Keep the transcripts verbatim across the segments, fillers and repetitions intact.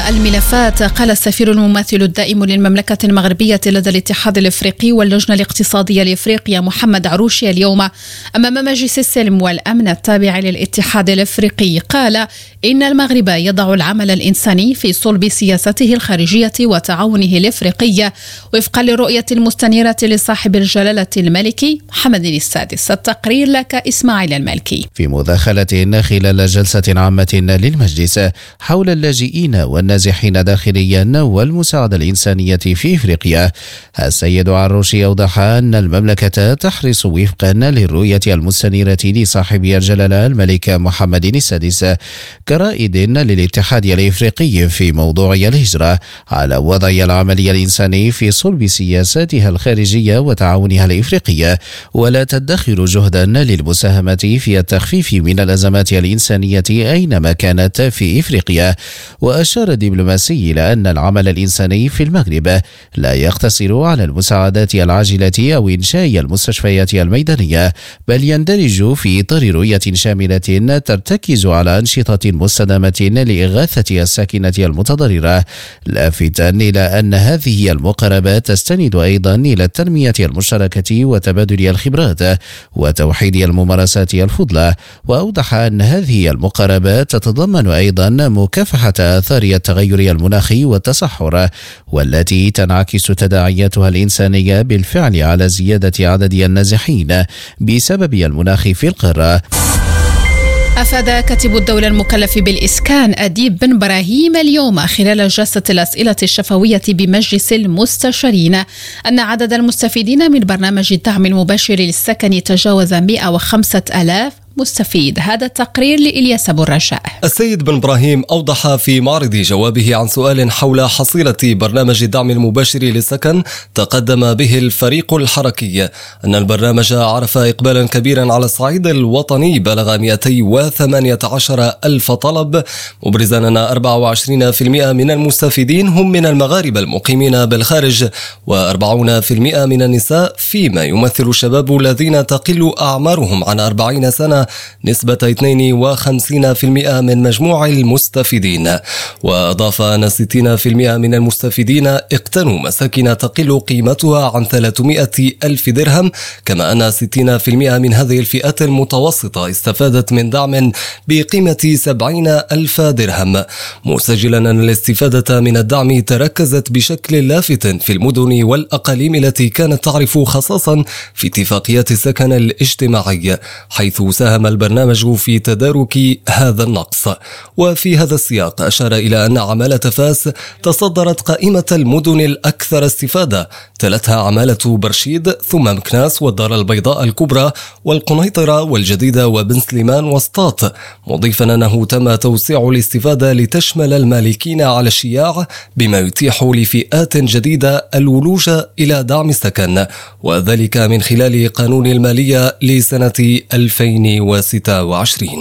الملفات. قال السفير الممثل الدائم للمملكة المغربية لدى الاتحاد الافريقي واللجنة الاقتصادية لافريقيا محمد عروشي اليوم امام مجلس السلم والامن التابع للاتحاد الافريقي، قال ان المغرب يضع العمل الانساني في صلب سياسته الخارجية وتعاونه الافريقي وفقا للرؤية المستنيرة لصاحب الجلالة الملكي محمد السادس. التقرير لك اسماعيل المالكي. في مداخلة خلال جلسة عامة للمجلس حول اللاجئين والنازحين داخليا والمساعدة الإنسانية في إفريقيا، السيد عروشي أوضح أن المملكة تحرص وفقا للرؤية المستنيرة لصاحب الجلالة الملك محمد السادس كرائد للاتحاد الإفريقي في موضوع الهجرة على وضع العمل الإنساني في صلب سياساتها الخارجية وتعاونها الإفريقي، ولا تدخر جهدا للمساهمة في التخفيف من الأزمات الإنسانية أينما كانت في إفريقيا. وأشار الدبلوماسي إلى أن العمل الإنساني في المغرب لا يقتصر على المساعدات العاجلة أو إنشاء المستشفيات الميدانية، بل يندرج في إطار رؤية شاملة ترتكز على أنشطة مستدامة لإغاثة الساكنة المتضررة، لافتا إلى أن هذه المقاربات تستند أيضا إلى التنمية المشتركة وتبادل الخبرات وتوحيد الممارسات الفضلى. وأوضح أن هذه المقاربات تتضمن أيضا مكافحة آثار التغير المناخي والتصحر، والتي تنعكس تداعياتها الإنسانية بالفعل على زيادة عدد النازحين بسبب المناخ في القارة. أفاد كاتب الدولة المكلف بالإسكان أديب بن إبراهيم اليوم خلال جلسة الأسئلة الشفوية بمجلس المستشارين أن عدد المستفيدين من برنامج الدعم المباشر للسكن تجاوز مئة وخمسة آلاف مستفيد. هذا التقرير لإلياس أبو الرجاء. السيد بن إبراهيم أوضح في معرض جوابه عن سؤال حول حصيلة برنامج الدعم المباشر للسكن تقدم به الفريق الحركي أن البرنامج عرف إقبالا كبيرا على الصعيد الوطني بلغ مئتين وثمانية عشر ألف طلب، مبرزا أن أربعة وعشرين بالمئة من المستفيدين هم من المغاربة المقيمين بالخارج وأربعين بالمئة من النساء، فيما يمثل الشباب الذين تقل أعمارهم عن أربعين سنة نسبة اثنين وخمسين بالمئة من مجموع المستفيدين. وأضاف أن ستين بالمئة من المستفيدين اقتنوا مساكن تقل قيمتها عن ثلاثمئة ألف درهم، كما أن ستين بالمئة من هذه الفئات المتوسطة استفادت من دعم بقيمة سبعين ألف درهم، مسجلا أن الاستفادة من الدعم تركزت بشكل لافت في المدن والأقاليم التي كانت تعرف خصاصا في اتفاقيات السكن الاجتماعي، حيث ساهم البرنامج في تدارك هذا النقص. وفي هذا السياق أشار إلى أن عمالة فاس تصدرت قائمة المدن الأكثر استفادة، تلتها عمالة برشيد ثم مكناس والدار البيضاء الكبرى والقنيطرة والجديدة وبن سليمان وسطاط، مضيفا أنه تم توسيع الاستفادة لتشمل المالكين على الشياع بما يتيح لفئات جديدة الولوج إلى دعم السكن، وذلك من خلال قانون المالية لسنة ألفين وستة وعشرين.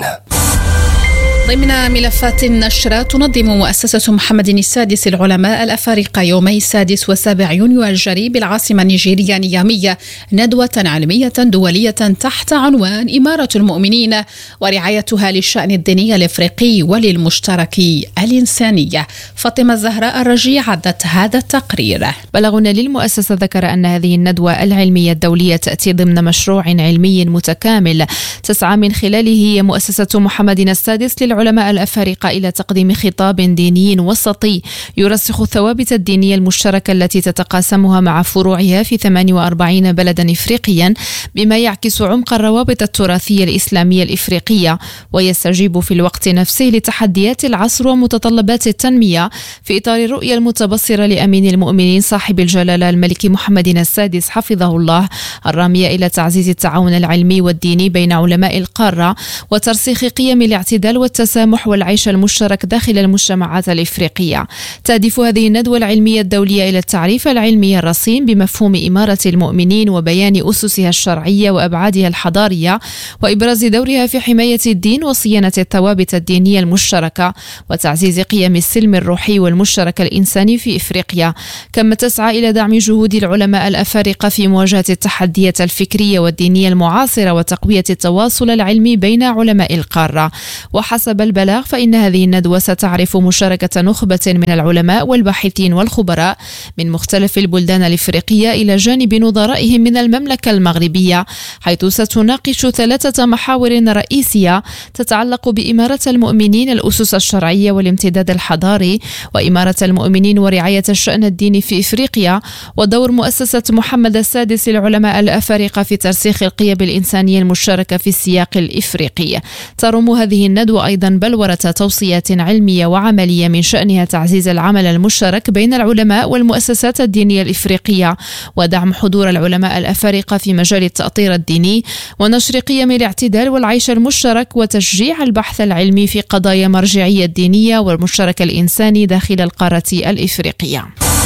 ضمن ملفات النشر، تنظم مؤسسة محمد السادس العلماء الأفارقة يومي السادس والسابع يونيو الجاري بالعاصمة النيجيرية نيامية ندوة علمية دولية تحت عنوان إمارة المؤمنين ورعايتها للشأن الديني الإفريقي وللمشترك الإنسانية. فاطمة الزهراء الرجي عدت هذا التقرير. بلغنا للمؤسسة ذكر أن هذه الندوة العلمية الدولية تأتي ضمن مشروع علمي متكامل تسعى من خلاله مؤسسة محمد السادس للعلماء الأفارقة إلى تقديم خطاب ديني وسطي يرسخ الثوابت الدينية المشتركة التي تتقاسمها مع فروعها في ثمانية وأربعين بلدا إفريقيا، بما يعكس عمق الروابط التراثية الإسلامية الإفريقية ويستجيب في الوقت نفسه لتحديات العصر ومتطلبات التنمية في إطار الرؤية المتبصرة لأمين المؤمنين صاحب الجلالة الملك محمد السادس حفظه الله، الرامية إلى تعزيز التعاون العلمي والديني بين علماء القارة وترسيخ قيم الاعتدال والتسامح والعيش المشترك داخل المجتمعات الإفريقية. تهدف هذه الندوة العلمية الدولية إلى التعريف العلمي الرصين بمفهوم إمارة المؤمنين وبيان أسسها الشرعية وأبعادها الحضارية وإبراز دورها في حماية الدين وصيانة الثوابت الدينية المشتركة وتعزيز قيم السلم الروحي والمشترك الإنساني في إفريقيا، كما تسعى إلى دعم جهود العلماء الأفارقة في مواجهة التحديات الفكرية والدينية المعاصرة وتقوية التواصل العلمي بين علماء القارة. وحسب حسب البلاغ فإن هذه الندوة ستعرف مشاركة نخبة من العلماء والباحثين والخبراء من مختلف البلدان الإفريقية إلى جانب نظرائهم من المملكة المغربية، حيث ستناقش ثلاثة محاور رئيسية تتعلق بإمارة المؤمنين، الأسس الشرعية والامتداد الحضاري، وإمارة المؤمنين ورعاية الشأن الديني في إفريقيا، ودور مؤسسة محمد السادس للعلماء الأفارقة في ترسيخ القيم الإنسانية المشتركة في السياق الإفريقي. ترم هذه الندوة أيضا بلورة توصيات علمية وعملية من شأنها تعزيز العمل المشترك بين العلماء والمؤسسات الدينية الإفريقية، ودعم حضور العلماء الأفارقة في مجال التأطير الديني، ونشر قيم الاعتدال والعيش المشترك، وتشجيع البحث العلمي في قضايا مرجعية الدينية والمشترك الإنساني داخل القارة الإفريقية.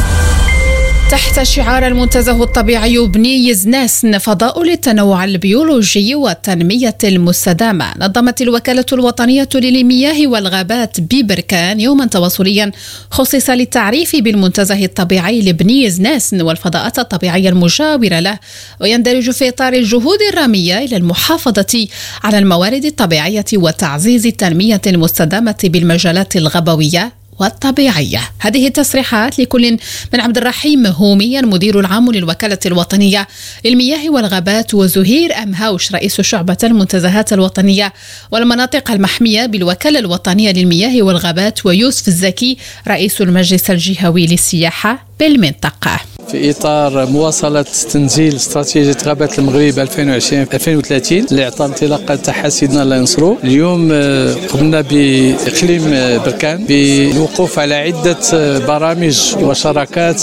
تحت شعار المنتزه الطبيعي بني زناسن فضاء للتنوع البيولوجي والتنمية المستدامة، نظمت الوكالة الوطنية للمياه والغابات ببركان يوما تواصليا خصص للتعريف بالمنتزه الطبيعي لبني زناسن والفضاءات الطبيعية المجاورة له، ويندرج في إطار الجهود الرامية إلى المحافظة على الموارد الطبيعية وتعزيز التنمية المستدامة بالمجالات الغابوية والطبيعية. هذه التصريحات لكل من عبد الرحيم هومي المدير العام للوكالة الوطنية للمياه والغابات، وزهير أمهاوش رئيس شعبة المنتزهات الوطنية والمناطق المحمية بالوكالة الوطنية للمياه والغابات، ويوسف الزكي رئيس المجلس الجهوي للسياحة بالمنطقة. في إطار مواصلة تنزيل استراتيجية غابات المغرب ألفين وعشرين ألفين وثلاثين اللي اعطى انطلاقة تاعها سيدنا الله ينصرو، اليوم قمنا بإقليم بركان بالوقوف على عدة برامج وشراكات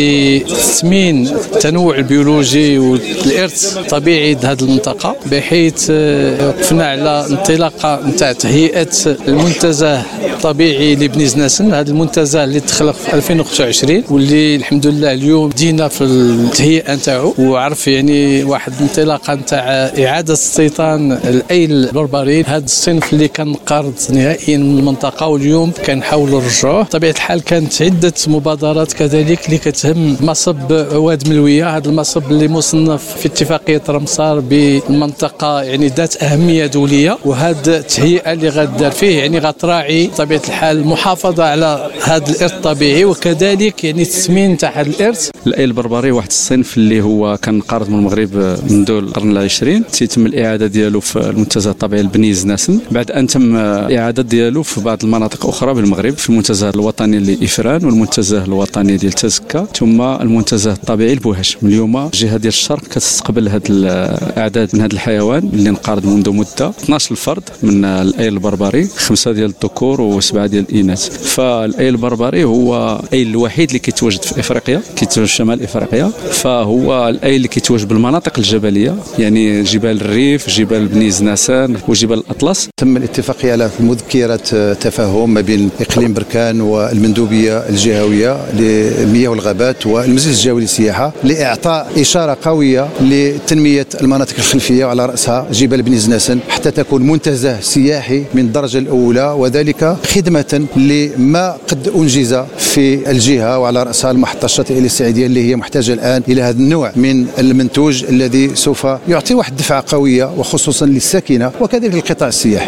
لتثمين التنوع البيولوجي والإرث الطبيعي لهذه المنطقة، بحيث وقفنا على انطلاقة نتاع تهيئة المنتزه الطبيعي لبني زناسن. هذا المنتزه اللي تخلق في ألفين وخمسة وعشرين واللي الحمد لله اليوم بدينا في التهيئة نتاعو، وعرف يعني واحد انطلاقة نتاع إعادة استيطان الأيل البربري، هذا الصنف اللي كان قارض نهائيا من المنطقة واليوم كنحاولوا نرجعوه. بطبيعة الحال كانت عدة مبادرات كذلك اللي كتهم مصب واد ملوية، هذا المصب اللي مصنف في اتفاقية رمسار بالمنطقة يعني ذات أهمية دولية، وهذا التهيئة اللي غادار فيه يعني غتراعي بطبيعة الحال المحافظة على هذا الإرث الطبيعي، وكذلك يعني التسمين تاع هذا الإرث. الأيل البربري واحد الصنف اللي هو كان قارض من المغرب منذ القرن العشرين، تيتم الإعادة ديالو في المنتزه الطبيعي لبني زناسن بعد أن تم إعادة ديالو في بعض المناطق أخرى بالمغرب، في المنتزه الوطني لإفران والمنتزه الوطني ديال تزكا، ثم المنتزه الطبيعي لبوهش. من اليوم الجهة ديال الشرق كتستقبل هذا الأعداد من هذا الحيوان اللي انقرض منذ مدة، اثناش الفرد من الأيل البربري، خمسة ديال الذكور وسبعة ديال الإناث. فالأيل البربري هو الأيل الوحيد اللي كيتواجد في إفريقيا، كيتواجد في شمال إفريقيا، فهو الأيل اللي كيتواجد بالمناطق الجبلية، يعني جبال الريف، جبال بني زناسن وجبال الأطلس. تم الاتفاقية على مذكرة تفاهم ما بين إقليم بركان والمندوبية الجهوية للمياه والغابات والمجلس الجهوي للسياحة لإعطاء إشارة قوية لتنمية المناطق الخلفية وعلى رأسها جبال بني زناسن حتى تكون منتزه سياحي من الدرجة الأولى، وذلك خدمة لما قد أنجز في الجهة وعلى رأسها المحطة الشاطئية للسعيدية اللي هي محتاجة الآن إلى هذا النوع من المنتوج الذي سوف يعطي واحد دفعة قوية وخصوصا للساكنة وكذلك القطاع السياحي.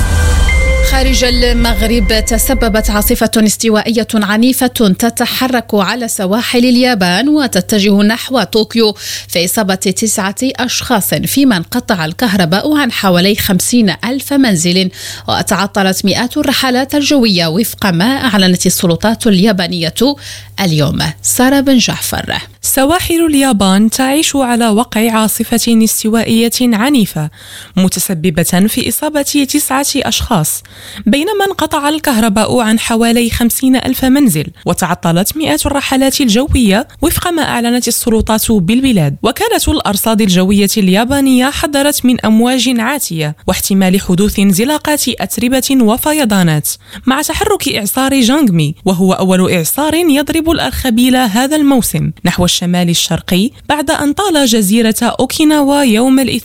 خارج المغرب تسببت عاصفة استوائية عنيفة تتحرك على سواحل اليابان وتتجه نحو طوكيو في إصابة تسعة أشخاص، فيما انقطع الكهرباء عن حوالي خمسين ألف منزل، وتعطلت مئات الرحلات الجوية وفق ما أعلنت السلطات اليابانية اليوم. سارة بن جعفر. سواحل اليابان تعيش على وقع عاصفة استوائية عنيفة متسببة في إصابة تسعة أشخاص، بينما انقطع الكهرباء عن حوالي خمسين ألف منزل، وتعطلت مئات الرحلات الجوية وفق ما أعلنت السلطات بالبلاد. وكالة الأرصاد الجوية اليابانية حذرت من أمواج عاتية واحتمال حدوث انزلاقات أتربة وفيضانات، مع تحرك إعصار جانغمي، وهو أول إعصار يضرب الأرخبيل هذا الموسم نحو الشمال الشرقي بعد أن طال جزيرة أوكيناوا يوم الاثنين.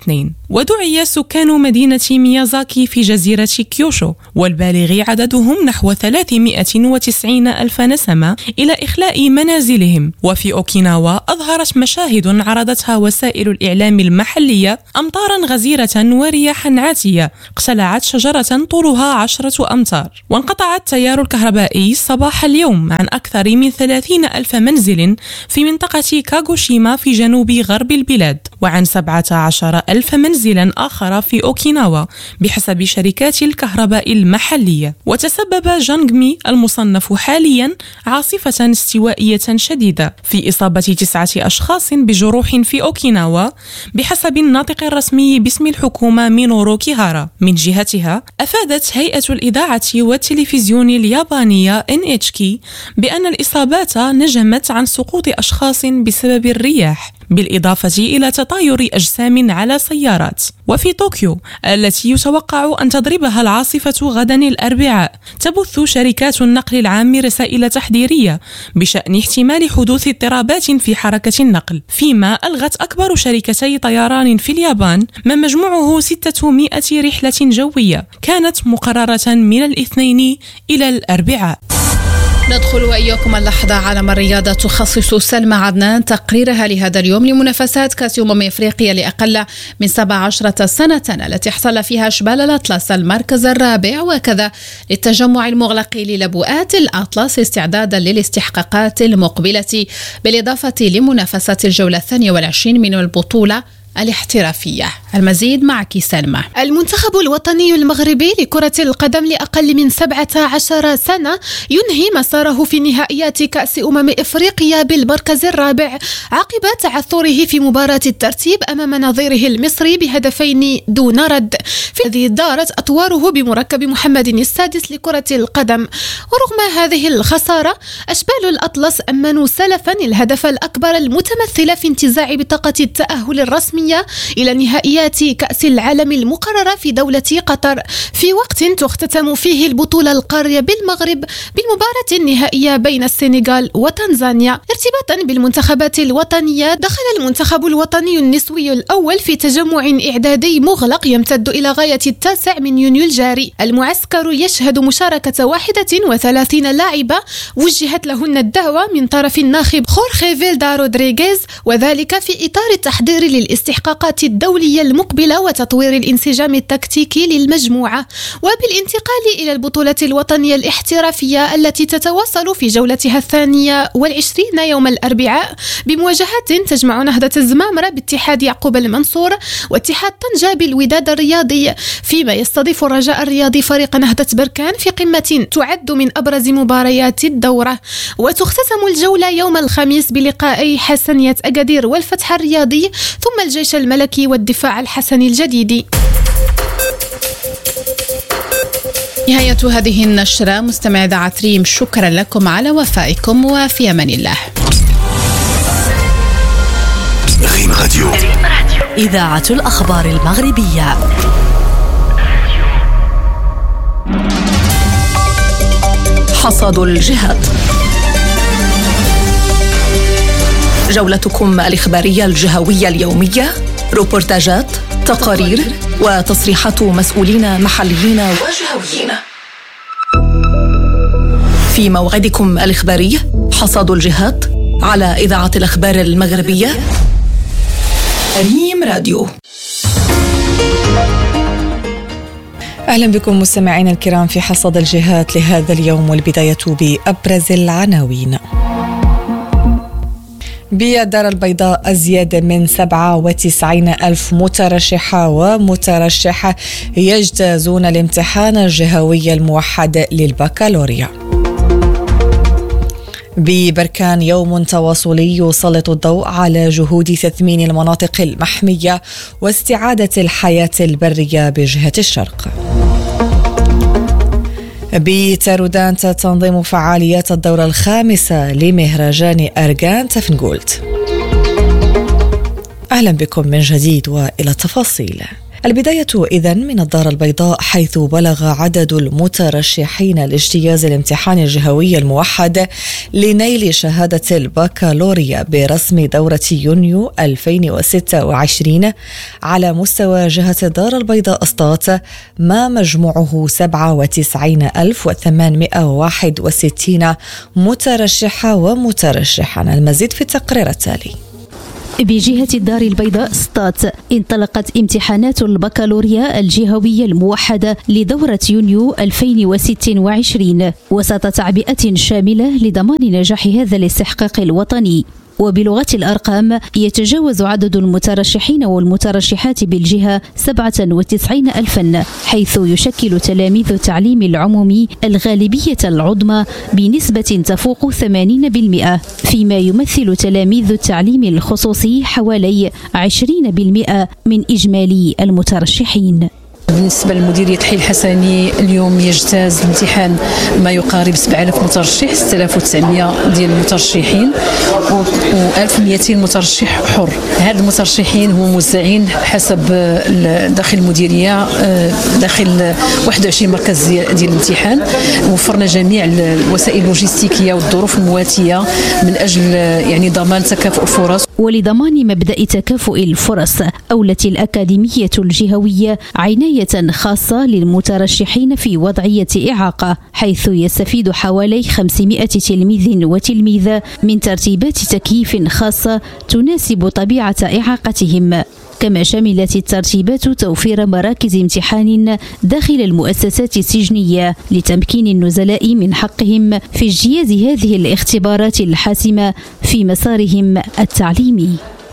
ودعي سكان مدينة ميازاكي في جزيرة كيوشو والبالغ عددهم نحو ثلاثمائة وتسعين ألف نسمة إلى إخلاء منازلهم. وفي أوكيناوا أظهرت مشاهد عرضتها وسائل الإعلام المحلية أمطارا غزيرة ورياحا عاتية اقتلعت شجرة طولها عشرة أمتار. وانقطع التيار الكهربائي صباح اليوم عن أكثر من ثلاثين ألف منزل في منطقة كاغوشيما في جنوب غرب البلاد، وعن سبعة عشر ألف منزلا آخر في أوكيناوا بحسب شركات الكهرباء المحلية. وتسبب جانغمي المصنف حاليا عاصفة استوائية شديدة في إصابة تسعة أشخاص بجروح في أوكيناوا بحسب الناطق الرسمي باسم الحكومة مينورو كيهارا. من جهتها أفادت هيئة الإذاعة والتلفزيون اليابانية إن إتش كي بأن الإصابات نجمت عن سقوط أشخاص بسبب الرياح، بالإضافة إلى تطاير أجسام على سيارات. وفي طوكيو التي يتوقع أن تضربها العاصفة غدا الأربعاء، تبث شركات النقل العام رسائل تحذيرية بشأن احتمال حدوث اضطرابات في حركة النقل، فيما ألغت أكبر شركتي طيران في اليابان ما مجموعه ستمائة رحلة جوية كانت مقررة من الاثنين إلى الأربعاء. ندخل وإياكم اللحظة عالم الرياضة، تخصص سلمى عدنان تقريرها لهذا اليوم لمنافسات كأس أمم إفريقيا لأقل من سبع عشرة سنة التي حصل فيها شبال الأطلس المركز الرابع، وكذا للتجمع المغلق للبؤات الأطلس استعدادا للاستحقاقات المقبلة، بالإضافة لمنافسة الجولة الثانية والعشرين من البطولة الاحترافية. المزيد معك سلمى. المنتخب الوطني المغربي لكرة القدم لأقل من سبعة عشر سنة ينهي مساره في نهائيات كأس أمم إفريقيا بالمركز الرابع عقب تعثره في مباراة الترتيب أمام نظيره المصري بهدفين دون رد، في الذي دارت أطواره بمركب محمد السادس لكرة القدم. ورغم هذه الخسارة أشبال الأطلس أمنوا سلفا الهدف الأكبر المتمثل في انتزاع بطاقة التأهل الرسمية إلى نهائيات كأس العالم المقررة في دولة قطر، في وقت تختتم فيه البطولة القارية بالمغرب بالمباراة النهائية بين السنغال وتنزانيا. ارتباطا بالمنتخبات الوطنية، دخل المنتخب الوطني النسوي الأول في تجمع إعدادي مغلق يمتد إلى غاية التاسع من يونيو الجاري. المعسكر يشهد مشاركة واحدة وثلاثين لاعبة وجهت لهن الدعوة من طرف الناخب خورخي فيلدا رودريغيز، وذلك في إطار التحضير للاستحقاقات الدولية المقبلة وتطوير الانسجام التكتيكي للمجموعة، وبالانتقال إلى البطولة الوطنية الاحترافية التي تتواصل في جولتها الثانية والعشرين يوم الأربعاء بمواجهات تجمع نهضة الزمامرة باتحاد يعقوب المنصور واتحاد طنجة بالوداد الرياضي، فيما يستضيف الرجاء الرياضي فريق نهضة بركان في قمة تعد من أبرز مباريات الدورة. وتختتم الجولة يوم الخميس بلقائي حسنية أكادير والفتح الرياضي، ثم الجيش الملكي والدفاع الحسني الجديد. نهاية هذه النشرة. مستمع إذاعة ريم، شكرا لكم على وفائكم وفي أمان الله. ريم راديو، إذاعة الأخبار المغربية. حصاد الجهات، جولتكم الإخبارية الجهوية اليومية، روبورتاجات، تقارير وتصريحات مسؤولين محليين وجهويين. في موعدكم الإخباري حصاد الجهات على إذاعة الأخبار المغربية ريم راديو. أهلا بكم مستمعين الكرام في حصاد الجهات لهذا اليوم، والبداية بأبرز العناوين. بالدار البيضاء أزيد من سبعة وتسعين ألف مترشحة ومترشح يجتازون الامتحان الجهوي الموحد للبكالوريا. ببركان يوم تواصلي يسلط الضوء على جهود تثمين المناطق المحمية واستعادة الحياة البرية بجهة الشرق. بتارودانت تنظيم فعاليات الدورة الخامسة لمهرجان أرغان تفنغولت. أهلا بكم من جديد وإلى التفاصيل. البداية إذن من الدار البيضاء، حيث بلغ عدد المترشحين لاجتياز الامتحان الجهوي الموحد لنيل شهادة البكالوريا برسم دورة يونيو ألفين وستة وعشرين على مستوى جهة الدار البيضاء أسطات ما مجموعه سبعة وتسعين ألف وثمانمائة وواحد وستين مترشحة ومترشحا. المزيد في التقرير التالي. بجهة الدار البيضاء أسطات انطلقت امتحانات البكالوريا الجهوية الموحدة لدورة يونيو ألفين وستة وعشرين وسط تعبئة شاملة لضمان نجاح هذا الاستحقاق الوطني. وبلغة الأرقام يتجاوز عدد المترشحين والمترشحات بالجهة سبعة وتسعين ألفا، حيث يشكل تلاميذ التعليم العمومي الغالبية العظمى بنسبة تفوق ثمانين بالمئة، فيما يمثل تلاميذ التعليم الخصوصي حوالي عشرين بالمئة من إجمالي المترشحين. بالنسبة لمديرية حي الحسني اليوم يجتاز الامتحان ما يقارب سبعة آلاف مترشح، ستة آلاف وتسعمائة ديال المترشحين و ألف ومئتين مترشح حر. هاد المترشحين هم موزعين حسب داخل المديرية داخل واحد وعشرين مركز ديال الامتحان. وفرنا جميع الوسائل اللوجستيكية والظروف المواتية من أجل يعني ضمان تكافؤ الفرص. ولضمان مبدأ تكافؤ الفرص أولت الأكاديمية الجهوية عناية خاصة للمترشحين في وضعية إعاقة، حيث يستفيد حوالي خمسمائة تلميذ وتلميذة من ترتيبات تكييف خاصة تناسب طبيعة إعاقتهم. كما شملت الترتيبات توفير مراكز امتحان داخل المؤسسات السجنية لتمكين النزلاء من حقهم في اجتياز هذه الاختبارات الحاسمة في مسارهم التعليمي.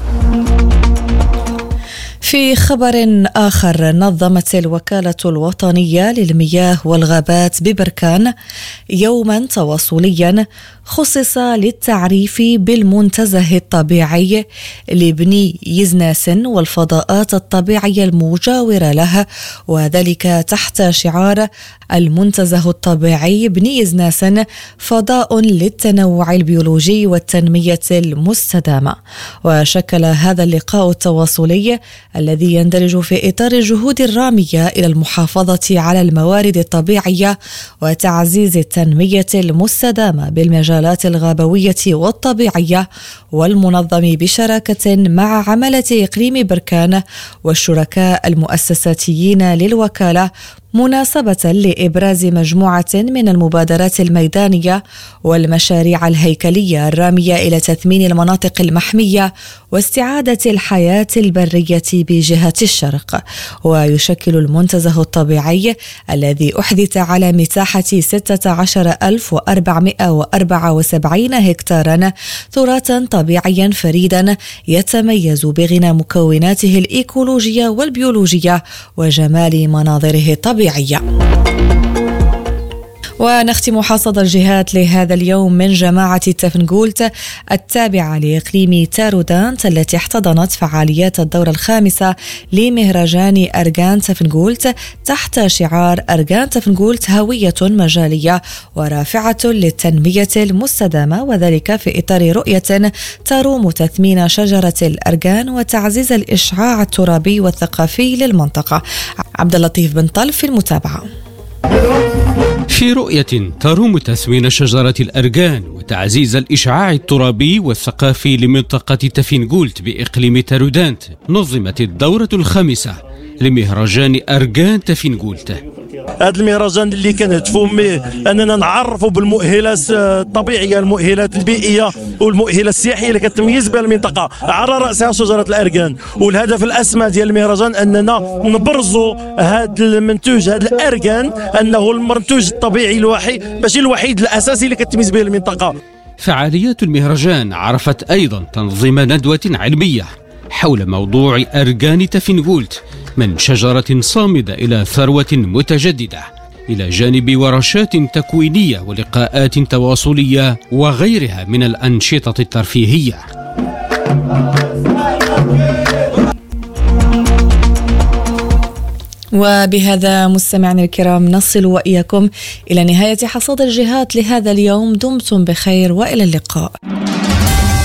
في خبر آخر، نظمت الوكالة الوطنية للمياه والغابات ببركان يوما تواصليا خصص للتعريف بالمنتزه الطبيعي لبني يزناسن والفضاءات الطبيعية المجاورة له، وذلك تحت شعار المنتزه الطبيعي بني يزناسن فضاء للتنوع البيولوجي والتنمية المستدامة. وشكل هذا اللقاء التواصلي الذي يندرج في إطار الجهود الرامية إلى المحافظة على الموارد الطبيعية وتعزيز التنمية المستدامة بالمجالات الغابوية والطبيعية، والمنظم بشراكة مع عملة إقليم بركان والشركاء المؤسساتيين للوكالة، مناسبة لإبراز مجموعة من المبادرات الميدانية والمشاريع الهيكلية الرامية إلى تثمين المناطق المحمية واستعادة الحياة البرية بجهة الشرق. ويشكل المنتزه الطبيعي الذي أحدث على مساحة ستة عشر ألف وأربعمائة وأربعة وسبعين هكتارا تراثا طبيعيا فريدا يتميز بغنى مكوناته الإيكولوجية والبيولوجية وجمال مناظره الطبيعية. ونختم حصد الجهات لهذا اليوم من جماعة تفنغولت التابعة لإقليم تارودانت التي احتضنت فعاليات الدورة الخامسة لمهرجان أرغان تفنغولت تحت شعار أرغان تفنغولت هوية مجالية ورافعة للتنمية المستدامة، وذلك في إطار رؤية تروم تثمين شجرة الأرغان وتعزيز الإشعاع الترابي والثقافي للمنطقة. عبد اللطيف بن طلف في المتابعة. في رؤية تروم تثمين شجرة الأرغان وتعزيز الإشعاع الترابي والثقافي لمنطقة تفنغولت بإقليم تارودانت، نظمت الدورة الخامسة لمهرجان أرغان تفنغولت. هذا المهرجان اللي كنهدفوا اننا نعرفوا بالمؤهلات الطبيعيه، المؤهلات البيئيه والمؤهلات السياحيه اللي كتميز بها المنطقه، على راسها شجره الأرغان. والهدف الاسمى ديال المهرجان اننا نبرزوا هذا المنتوج، هذا الأرغان، انه المنتوج الطبيعي الوحيد، ماشي الوحيد، الاساسي اللي كتميز به المنطقه. فعاليات المهرجان عرفت ايضا تنظيم ندوه علميه حول موضوع أرغان تفنغولت، من شجرة صامدة إلى ثروة متجددة، إلى جانب ورشات تكوينية ولقاءات تواصلية وغيرها من الأنشطة الترفيهية. وبهذا مستمعينا الكرام نصل وإياكم إلى نهاية حصاد الجهات لهذا اليوم. دمتم بخير وإلى اللقاء.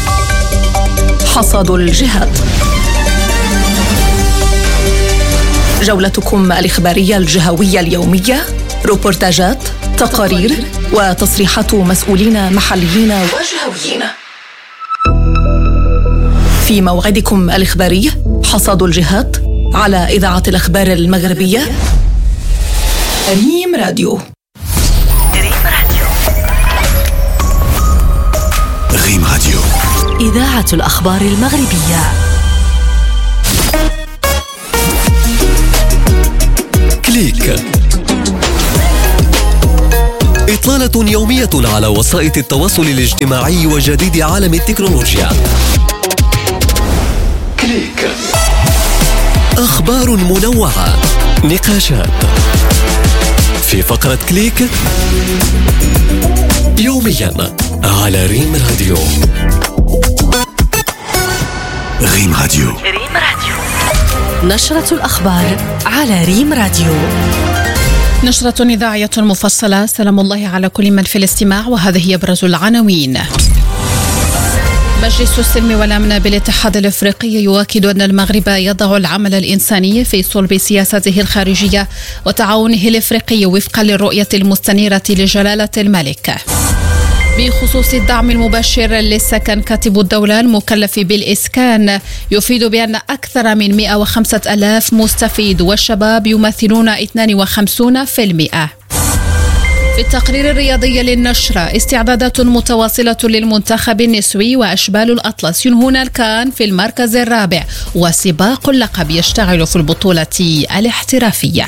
حصاد الجهات. جولتكم الإخبارية الجهوية اليومية، روبورتاجات، تقارير وتصريحات مسؤولين محليين وجهويين. في موعدكم الإخباري حصاد الجهات على إذاعة الأخبار المغربية ريم راديو. ريم راديو، إذاعة الأخبار المغربية. كليك، إطلالة يومية على وسائط التواصل الاجتماعي وجديد عالم التكنولوجيا. كليك، أخبار منوعة، نقاشات في فقرة كليك يوميا على ريم راديو. ريم راديو، ريم راديو، نشرة الأخبار على ريم راديو. نشرة إذاعية مفصلة. سلام الله على كل من في الاستماع، وهذه هي أبرز العناوين. مجلس السلم والأمن بالاتحاد الإفريقي يؤكد أن المغرب يضع العمل الإنساني في صلب سياسته الخارجية وتعاونه الإفريقي وفقا للرؤية المستنيرة لجلالة الملك. بخصوص الدعم المباشر للسكن، كاتب الدولة المكلف بالإسكان يفيد بأن أكثر من مئة وخمسة آلاف مستفيد والشباب يمثلون اثنين وخمسين بالمئة. في التقرير الرياضي للنشرة، استعدادات متواصلة للمنتخب النسوي وأشبال الأطلس ينهون الكان في المركز الرابع، وسباق اللقب يشتعل في البطولة الاحترافية.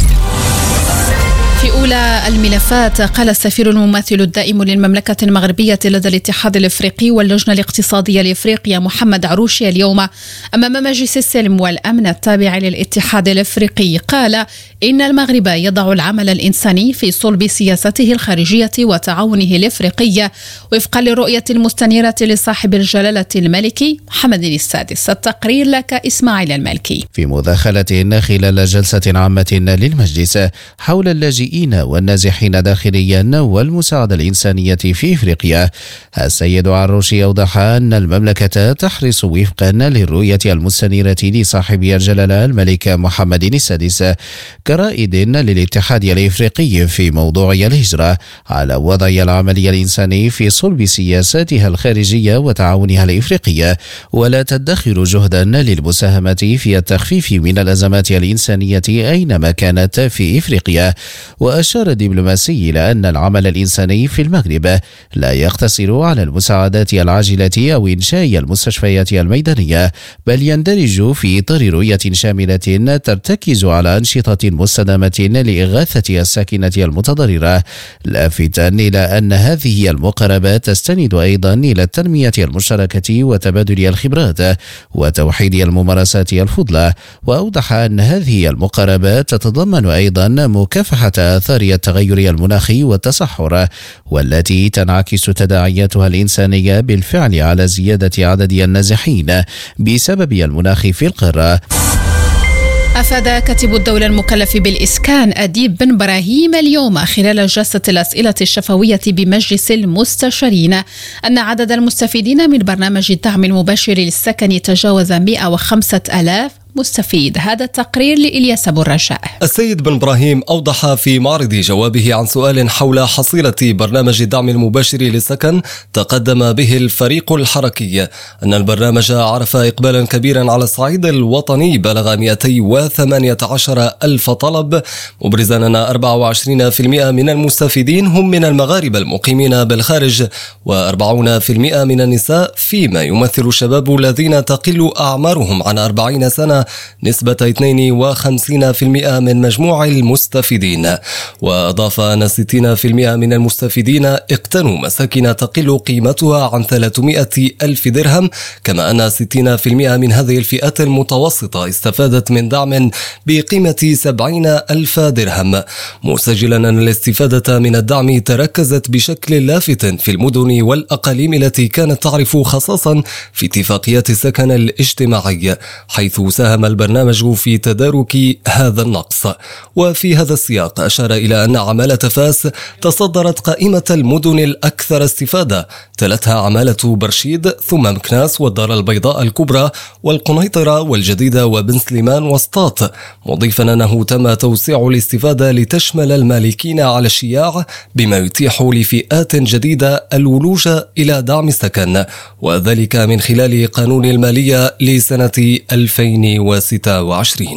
في أولى الملفات، قال السفير الممثل الدائم للمملكة المغربية لدى الاتحاد الإفريقي واللجنة الاقتصادية لإفريقيا محمد عروشي اليوم أمام مجلس السلم والأمن التابع للاتحاد الإفريقي، قال إن المغرب يضع العمل الإنساني في صلب سياسته الخارجية وتعاونه الإفريقي وفقا للرؤية المستنيرة لصاحب الجلالة الملكي محمد السادس. التقرير لك إسماعيل المالكي. في مداخلة خلال جلسة عامة للمجلس حول اللاجئين والنازحين داخليا والمساعدة الإنسانية في إفريقيا، السيد عروشي أوضح أن المملكة تحرص وفقا للرؤية المستنيرة لصاحب الجلالة الملك محمد السادس كرائد للاتحاد الإفريقي في موضوع الهجرة على وضع العمل الإنساني في صلب سياساتها الخارجية وتعاونها الإفريقي، ولا تدخر جهدا للمساهمة في التخفيف من الأزمات الإنسانية أينما كانت في إفريقيا. وأشار الدبلوماسي إلى أن العمل الإنساني في المغرب لا يقتصر على المساعدات العاجلة أو إنشاء المستشفيات الميدانية، بل يندرج في إطار رؤية شاملة ترتكز على أنشطة مستدامة لإغاثة الساكنة المتضررة، لافتا إلى أن هذه المقاربات تستند أيضا إلى التنمية المشتركة وتبادل الخبرات وتوحيد الممارسات الفضلى. وأوضح أن هذه المقاربات تتضمن أيضا مكافحة آثار التغير المناخي والتصحر، والتي تنعكس تداعياتها الإنسانية بالفعل على زيادة عدد النازحين بسبب المناخ في القارة. أفاد كاتب الدولة المكلف بالإسكان أديب بن براهيم اليوم خلال جلسة الأسئلة الشفوية بمجلس المستشارين أن عدد المستفيدين من برنامج الدعم المباشر للسكن تجاوز مئة وخمسة آلاف مستفيد. هذا التقرير لإلياس أبو الرجاء. السيد بن إبراهيم أوضح في معرض جوابه عن سؤال حول حصيلة برنامج الدعم المباشر للسكن تقدم به الفريق الحركي أن البرنامج عرف إقبالا كبيرا على الصعيد الوطني بلغ مئتين وثمانية عشر ألف طلب، مبرزا أن أربعة وعشرين بالمئة من المستفيدين هم من المغاربة المقيمين بالخارج وأربعين بالمئة من النساء، فيما يمثل الشباب الذين تقل أعمارهم عن أربعين سنة نسبة اثنين وخمسين بالمئة من مجموع المستفيدين. وأضاف أن ستين بالمئة من المستفيدين اقتنوا مساكن تقل قيمتها عن ثلاثمئة ألف درهم، كما أن ستين بالمئة من هذه الفئات المتوسطة استفادت من دعم بقيمة سبعين ألف درهم، مسجلا أن الاستفادة من الدعم تركزت بشكل لافت في المدن والأقاليم التي كانت تعرف خصاصا في اتفاقيات السكن الاجتماعي، حيث ساهم ساهم البرنامج في تدارك هذا النقص. وفي هذا السياق أشار إلى أن عمالة فاس تصدرت قائمة المدن الأكثر استفادة، تلتها عمالة برشيد ثم مكناس والدار البيضاء الكبرى والقنيطرة والجديدة وبن سليمان وسطات، مضيفا أنه تم توسيع الاستفادة لتشمل المالكين على الشياع بما يتيح لفئات جديدة الولوج إلى دعم السكن، وذلك من خلال قانون المالية لسنة ألفين وستة وعشرين.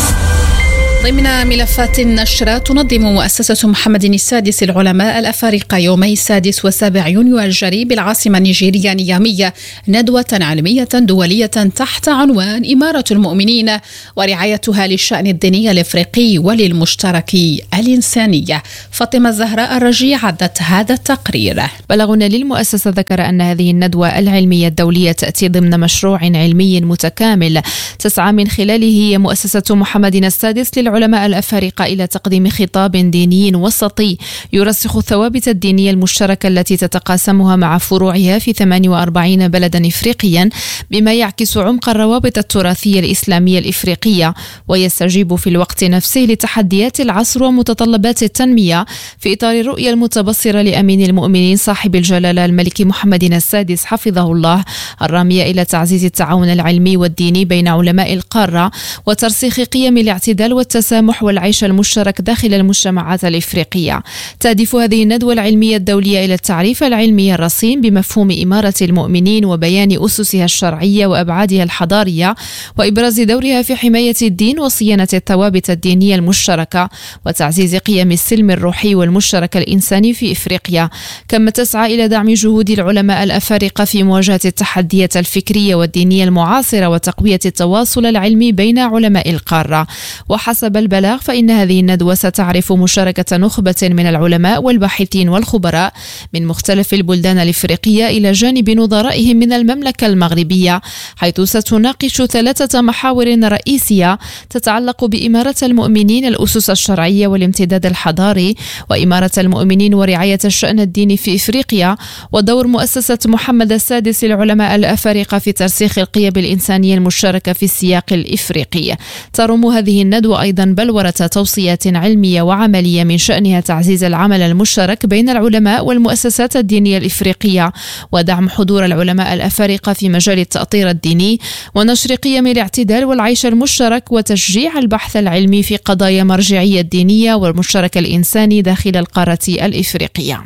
ضمن ملفات النشر تنظم مؤسسة محمد السادس العلماء الأفارقة يومي السادس والسابع يونيو الجاري بالعاصمة النيجيرية نيامية ندوة علمية دولية تحت عنوان إمارة المؤمنين ورعايتها للشأن الديني الإفريقي وللمشترك الإنسانية. فاطمة الزهراء الرجي عدت هذا التقرير. بلغنا للمؤسسة ذكر أن هذه الندوة العلمية الدولية تأتي ضمن مشروع علمي متكامل تسعى من خلاله مؤسسة محمد السادس العلماء الأفارقة إلى تقديم خطاب ديني وسطي يرسخ الثوابت الدينية المشتركة التي تتقاسمها مع فروعها في ثمانية وأربعين بلدا إفريقيا، بما يعكس عمق الروابط التراثية الإسلامية الإفريقية ويستجيب في الوقت نفسه لتحديات العصر ومتطلبات التنمية في إطار الرؤية المتبصرة لأمين المؤمنين صاحب الجلالة الملك محمد السادس حفظه الله، الرامية إلى تعزيز التعاون العلمي والديني بين علماء القارة وترسيخ قيم الاعتدال والتسامح والعيش المشترك داخل المجتمعات الإفريقية. تهدف هذه الندوة العلمية الدولية إلى التعريف العلمي الرصين بمفهوم إمارة المؤمنين وبيان أسسها الشرعية وأبعادها الحضارية وإبراز دورها في حماية الدين وصيانة الثوابت الدينية المشتركة وتعزيز قيم السلم الروحي والمشترك الإنساني في إفريقيا، كما تسعى إلى دعم جهود العلماء الأفارقة في مواجهة التحديات الفكرية والدينية المعاصرة وتقوية التواصل العلمي بين علماء القارة. وحسب البلاغ فإن هذه الندوة ستعرف مشاركة نخبة من العلماء والباحثين والخبراء من مختلف البلدان الإفريقية إلى جانب نظرائهم من المملكة المغربية، حيث ستناقش ثلاثة محاور رئيسية تتعلق بإمارة المؤمنين، الأسس الشرعية والامتداد الحضاري، وإمارة المؤمنين ورعاية الشأن الديني في إفريقيا، ودور مؤسسة محمد السادس للعلماء الأفارقة في ترسيخ القيم الإنسانية المشتركة في السياق الإفريقي. ترم هذه الندوة أيضا بلورة توصيات علمية وعملية من شأنها تعزيز العمل المشترك بين العلماء والمؤسسات الدينية الإفريقية ودعم حضور العلماء الأفارقة في مجال التأطير الديني ونشر قيم الاعتدال والعيش المشترك وتشجيع البحث العلمي في قضايا مرجعية الدينية والمشترك الإنساني داخل القارة الإفريقية.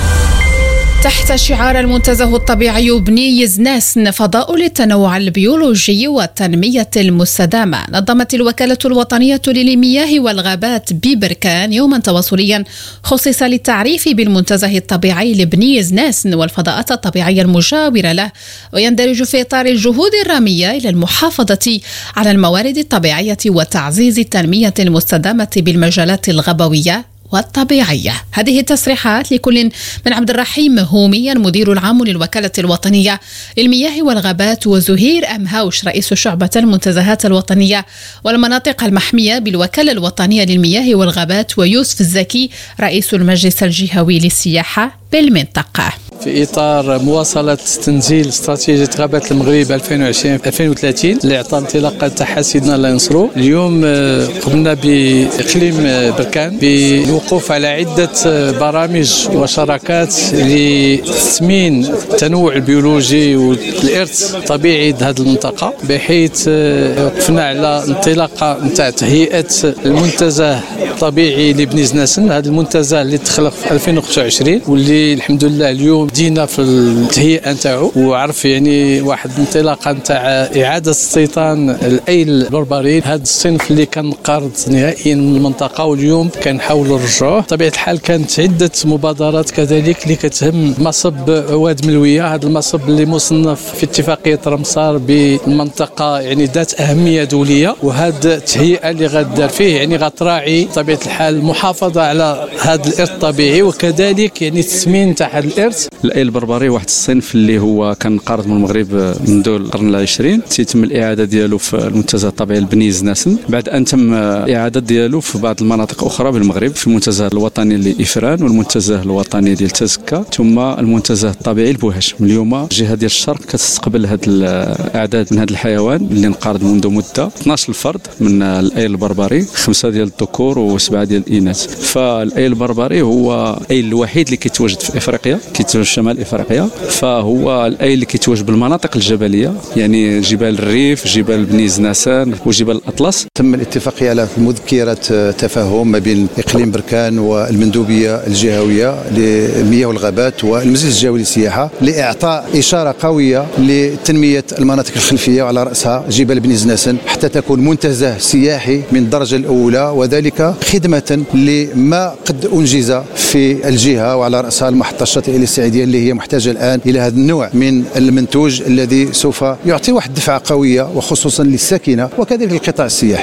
تحت شعار المنتزه الطبيعي بني يزناسن فضاء للتنوع البيولوجي والتنمية المستدامة، نظمت الوكالة الوطنية للمياه والغابات ببركان يوما تواصليا خصص للتعريف بالمنتزه الطبيعي لبني يزناسن والفضاءات الطبيعية المجاورة له، ويندرج في إطار الجهود الرامية إلى المحافظة على الموارد الطبيعية وتعزيز التنمية المستدامة بالمجالات الغابوية والطبيعية. هذه التصريحات لكل من عبد الرحيم هومي المدير العام للوكالة الوطنية للمياه والغابات وزهير أمهاوش رئيس شعبة المنتزهات الوطنية والمناطق المحمية بالوكالة الوطنية للمياه والغابات ويوسف الزكي رئيس المجلس الجهوي للسياحة بالمنطقة. في إطار مواصلة تنزيل استراتيجية غابات المغرب ألفين وعشرين ألفين وثلاثين لإعطاء انطلاقة تحت سيدنا الله ينصرو، اليوم قمنا بإقليم بركان بالوقوف على عدة برامج وشراكات لتثمين التنوع البيولوجي والإرث الطبيعي لهذه المنطقة، بحيث وقفنا على انطلاقة نتاع تهيئة المنتزه الطبيعي لبني زناسن. هذا المنتزه اللي تخلق في ألفين وخمسة وعشرين واللي الحمد لله اليوم بدينا في التهيئة نتاعو، وعرف يعني واحد الانطلاقة نتاع إعادة استيطان الأيل البربري، هذا الصنف اللي كان قارض نهائيا من المنطقة واليوم كنحاولوا نرجعوه. بطبيعة الحال كانت عدة مبادرات كذلك اللي كتهم مصب واد ملوية، هذا المصب اللي مصنف في اتفاقية رمسار بالمنطقة يعني ذات أهمية دولية، وهذا التهيئة اللي غادار فيه يعني غتراعي طبيعة بطبيعة الحال المحافظة على هذا الإرث الطبيعي وكذلك يعني التثمين تاع هذا الإرث. الأيل البربري واحد الصنف اللي هو كان قارض من المغرب منذ القرن العشرين، تيتم الإعادة ديالو في المنتزه الطبيعي البنيز ناسن بعد أن تم إعادة ديالو في بعض المناطق أخرى بالمغرب، في المنتزه الوطني لإفران والمنتزه الوطني ديال تزكا ثم المنتزه الطبيعي البوهش. من اليوم الجهة ديال الشرق كتستقبل هذه الأعداد من هذا الحيوان اللي انقرض منذ مدة اثناش الفرد من الأيل البربري، خمسة ديال الذكور وسبعة ديال الإناث. فالأيل البربري هو الأيل الوحيد اللي كيتواجد في إفريقيا، كيتواجد في شمال إفريقيا، فهو الأيل اللي كيتواجد بالمناطق الجبلية يعني جبال الريف، جبال بنيز ناسان وجبال الأطلس. تم الاتفاقية على مذكرة تفاهم ما بين إقليم بركان والمندوبية الجهوية للمياه والغابات والمجلس الجهوي للسياحة لإعطاء إشارة قوية لتنمية المناطق الخلفية وعلى رأسها جبال بنيز ناسن حتى تكون منتزه سياحي من الدرجة الأولى، وذلك خدمة لما قد أنجز في الجهة وعلى رأسها المحطة الشاطئية للسعيدية اللي هي محتاجة الآن إلى هذا النوع من المنتوج الذي سوف يعطي واحد دفعة قوية وخصوصا للساكنة وكذلك القطاع السياحي.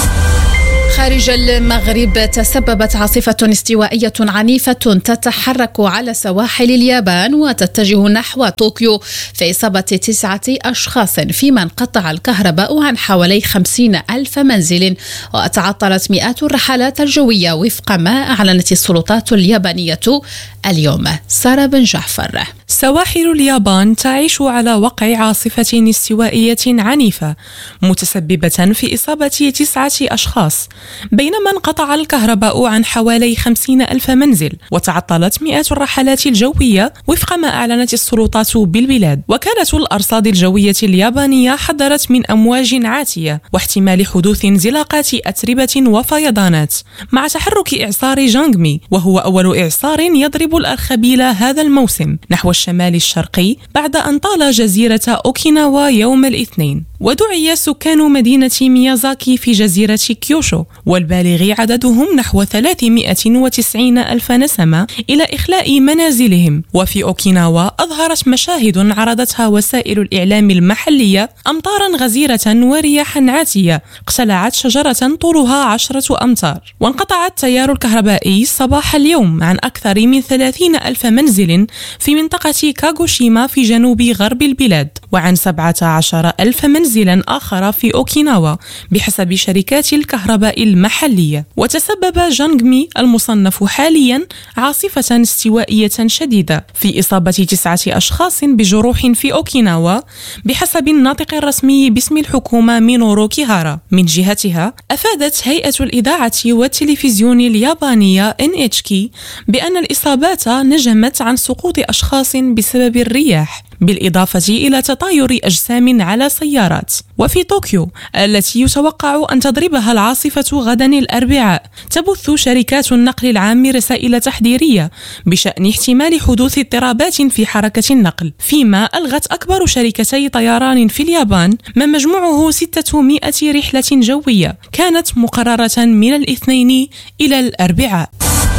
خارج المغرب تسببت عاصفة استوائية عنيفة تتحرك على سواحل اليابان وتتجه نحو طوكيو في إصابة تسعة أشخاص، فيما انقطع الكهرباء عن حوالي خمسين ألف منزل وتعطلت مئات الرحلات الجوية وفق ما أعلنت السلطات اليابانية اليوم. سارة بن جعفر. سواحل اليابان تعيش على وقع عاصفة استوائية عنيفة متسببة في إصابة تسعة أشخاص، بينما انقطع الكهرباء عن حوالي خمسين ألف منزل وتعطلت مئات الرحلات الجوية وفق ما أعلنت السلطات بالبلاد. وكالة الأرصاد الجوية اليابانية حذرت من أمواج عاتية واحتمال حدوث انزلاقات أتربة وفيضانات مع تحرك إعصار جانغمي، وهو أول إعصار يضرب الأرخبيل هذا الموسم نحو الشمال الشرقي بعد أن طال جزيرة أوكيناوا يوم الاثنين. ودعي سكان مدينة ميازاكي في جزيرة كيوشو والبالغ عددهم نحو ثلاثمئة وتسعين ألف نسمة إلى إخلاء منازلهم. وفي أوكيناوا أظهرت مشاهد عرضتها وسائل الإعلام المحلية أمطارا غزيرة ورياحا عاتية اقتلعت شجرة طولها عشرة أمتار. وانقطع التيار الكهربائي صباح اليوم عن أكثر من ثلاثين ألف منزل في منطقة كاغوشيما في جنوب غرب البلاد، وعن سبعة عشر ألف منزلا آخر في أوكيناوا بحسب شركات الكهرباء المحلية. وتسبب جانغمي المصنف حاليا عاصفة استوائية شديدة في إصابة تسعة أشخاص بجروح في أوكيناوا بحسب الناطق الرسمي باسم الحكومة مينورو كيهارا. من جهتها أفادت هيئة الإذاعة والتلفزيون اليابانية إن إتش كي بأن الإصابات نجمت عن سقوط أشخاص بسبب الرياح، بالإضافة إلى تطاير أجسام على سيارات. وفي طوكيو التي يتوقع أن تضربها العاصفة غدا الأربعاء، تبث شركات النقل العام رسائل تحذيرية بشأن احتمال حدوث اضطرابات في حركة النقل، فيما ألغت أكبر شركتي طيران في اليابان ما مجموعه ستمائة رحلة جوية كانت مقررة من الاثنين إلى الأربعاء.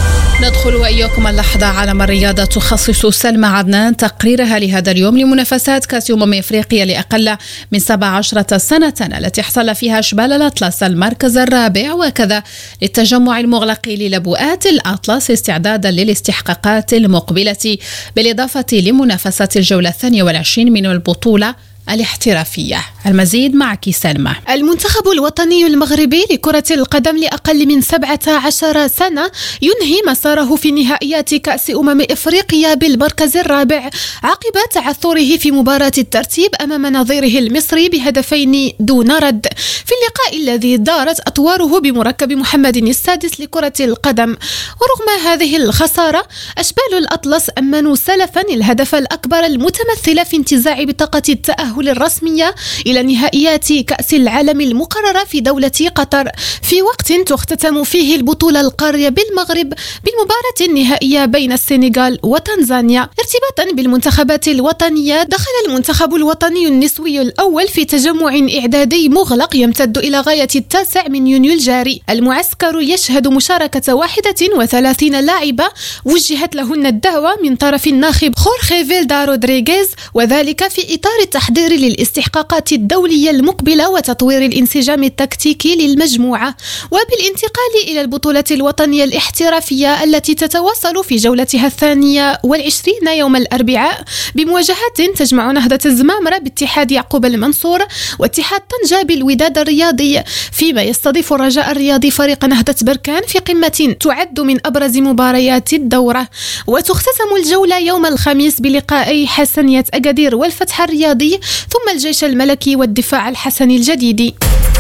ندخل وإياكم اللحظة عالم الرياضة، تخصص سلمى عدنان تقريرها لهذا اليوم لمنافسات كأس أمم إفريقيا لأقل من سبع عشرة سنة التي حصل فيها شبال الأطلس المركز الرابع، وكذا للتجمع المغلق للبؤات الأطلس استعدادا للاستحقاقات المقبلة، بالإضافة لمنافسة الجولة الثانية والعشرين من البطولة الاحترافية. المزيد معك سلمى. المنتخب الوطني المغربي لكرة القدم لأقل من سبعة عشر سنة ينهي مساره في نهائيات كأس أمم إفريقيا بالمركز الرابع عقب تعثره في مباراة الترتيب أمام نظيره المصري بهدفين دون رد في اللقاء الذي دارت أطواره بمركب محمد السادس لكرة القدم. ورغم هذه الخسارة، أشبال الأطلس أمنوا سلفا الهدف الأكبر المتمثل في انتزاع بطاقة التأهل الرسمية إلى نهائيات كأس العالم المقررة في دولة قطر، في وقت تختتم فيه البطولة القارية بالمغرب بالمباراة النهائية بين السنغال وتنزانيا. ارتباطا بالمنتخبات الوطنية، دخل المنتخب الوطني النسوي الأول في تجمع إعدادي مغلق يمتد إلى غاية التاسع من يونيو الجاري. المعسكر يشهد مشاركة واحدة وثلاثين لاعبة وجهت لهن الدعوة من طرف الناخب خورخي فيلدا رودريغيز، وذلك في إطار التحضير للاستحقاقات الدولية المقبلة وتطوير الانسجام التكتيكي للمجموعة، وبالانتقال إلى البطولة الوطنية الاحترافية التي تتواصل في جولتها الثانية والعشرين يوم الأربعاء بمواجهات تجمع نهضة الزمامرة باتحاد يعقوب المنصور واتحاد طنجة بالوداد الرياضي، فيما يستضيف الرجاء الرياضي فريق نهضة بركان في قمة تعد من أبرز مباريات الدورة. وتختتم الجولة يوم الخميس بلقائي حسنية أكادير والفتح الرياضي ثم الجيش الملكي والدفاع الحسني الجديدي.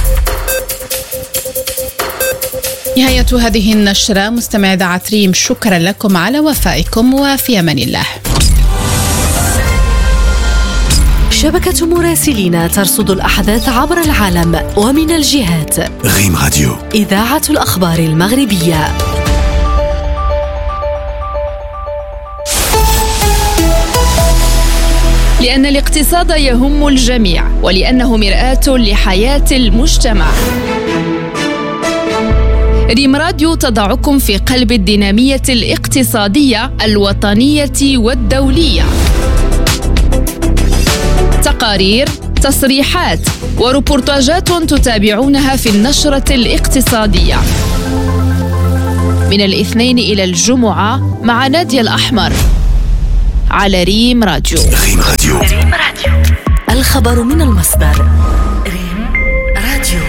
نهاية هذه النشرة. مستمع إذاعة ريم، شكرا لكم على وفائكم وفي أمان الله. شبكة مراسلين ترصد الأحداث عبر العالم ومن الجهات. ريم راديو، إذاعة الأخبار المغربية. لأن الاقتصاد يهم الجميع ولأنه مرآة لحياة المجتمع. ريم راديو تضعكم في قلب الدينامية الاقتصادية الوطنية والدولية. تقارير، تصريحات وريبورتاجات تتابعونها في النشرة الاقتصادية من الاثنين إلى الجمعة مع نادية الأحمر على ريم راديو. ريم راديو. ريم راديو. الخبر من المصدر. ريم راديو.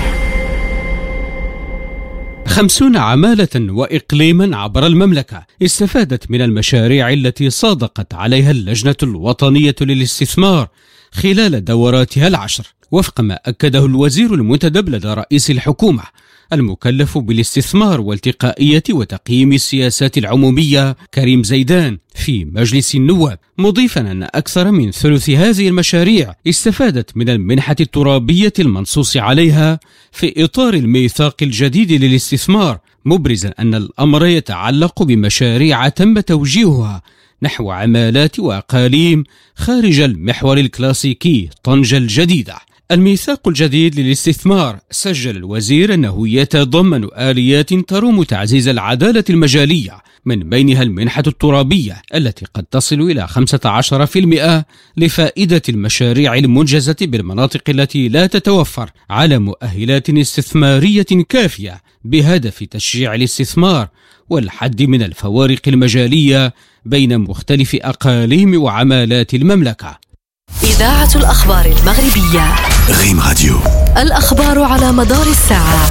خمسون عمالة وإقليما عبر المملكة استفادت من المشاريع التي صادقت عليها اللجنة الوطنية للاستثمار خلال دوراتها العشر، وفق ما أكده الوزير المنتدب لدى رئيس الحكومة المكلف بالاستثمار والتقائية وتقييم السياسات العمومية كريم زيدان في مجلس النواب، مضيفا أن أكثر من ثلث هذه المشاريع استفادت من المنحة الترابية المنصوص عليها في إطار الميثاق الجديد للاستثمار، مبرزا أن الأمر يتعلق بمشاريع تم توجيهها نحو عمالات وأقاليم خارج المحور الكلاسيكي طنجة الجديدة. الميثاق الجديد للاستثمار سجل الوزير أنه يتضمن آليات تروم تعزيز العدالة المجالية، من بينها المنحة الترابية التي قد تصل إلى خمسة عشر بالمئة لفائدة المشاريع المنجزة بالمناطق التي لا تتوفر على مؤهلات استثمارية كافية، بهدف تشجيع الاستثمار والحد من الفوارق المجالية بين مختلف أقاليم وعمالات المملكة. إذاعة الأخبار المغربية. ريم راديو. الأخبار على مدار الساعة.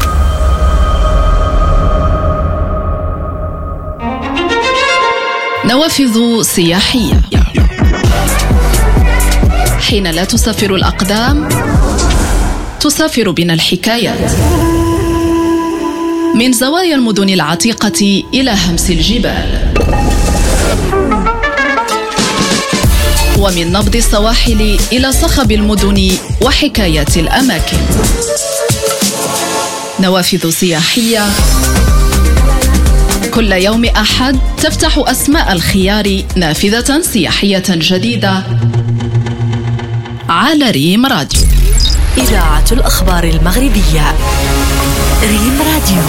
نوافذ سياحية. حين لا تسافر الأقدام تسافر بنا الحكايات، من زوايا المدن العتيقة إلى همس الجبال، ومن نبض السواحل إلى صخب المدن وحكايات الأماكن. نوافذ سياحية كل يوم أحد تفتح أسماء الخيار نافذة سياحية جديدة على ريم راديو. إذاعة الأخبار المغربية. ريم راديو.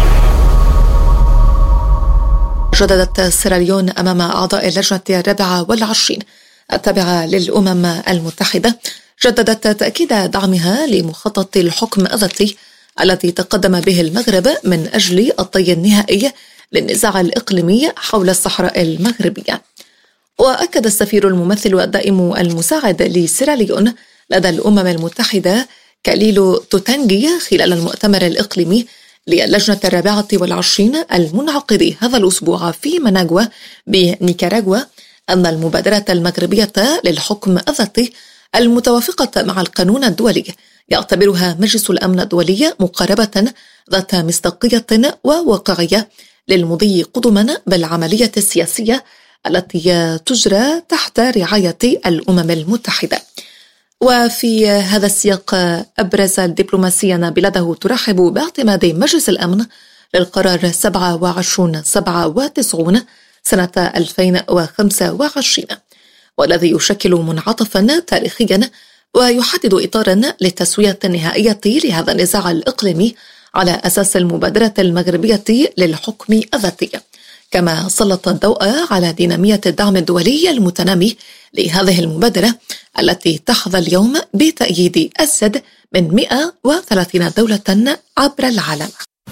جددت سيراليون أمام أعضاء اللجنة الرابعة والعشرين التابعة للأمم المتحدة جددت تأكيد دعمها لمخطط الحكم الذاتي الذي تقدم به المغرب من أجل الطي النهائي للنزاع الإقليمي حول الصحراء المغربية. وأكد السفير الممثل الدائم المساعد لسيراليون لدى الأمم المتحدة كاليلو توتانجي خلال المؤتمر الإقليمي للجنة الرابعة والعشرين المنعقد هذا الأسبوع في مناغوا بنيكاراغوا أن المبادرة المغربية للحكم الذاتي المتوافقة مع القانون الدولي يعتبرها مجلس الأمن الدولي مقاربة ذات مصداقية وواقعية للمضي قدما بالعملية السياسية التي تجرى تحت رعاية الأمم المتحدة. وفي هذا السياق أبرز الدبلوماسيين بلاده ترحب باعتماد مجلس الأمن للقرار سبعة وعشرين سبعة وتسعين سنة ألفين وخمسة وعشرين، والذي يشكل منعطفا تاريخيا ويحدد إطارا للتسوية النهائية لهذا النزاع الإقليمي على أساس المبادرة المغربية للحكم الذاتي، كما سلط الضوء على دينامية الدعم الدولي المتنامي لهذه المبادرة التي تحظى اليوم بتأييد أزيد من مئة وثلاثين دولة عبر العالم.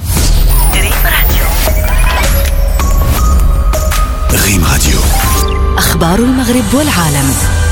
ريم راديو أخبار المغرب والعالم.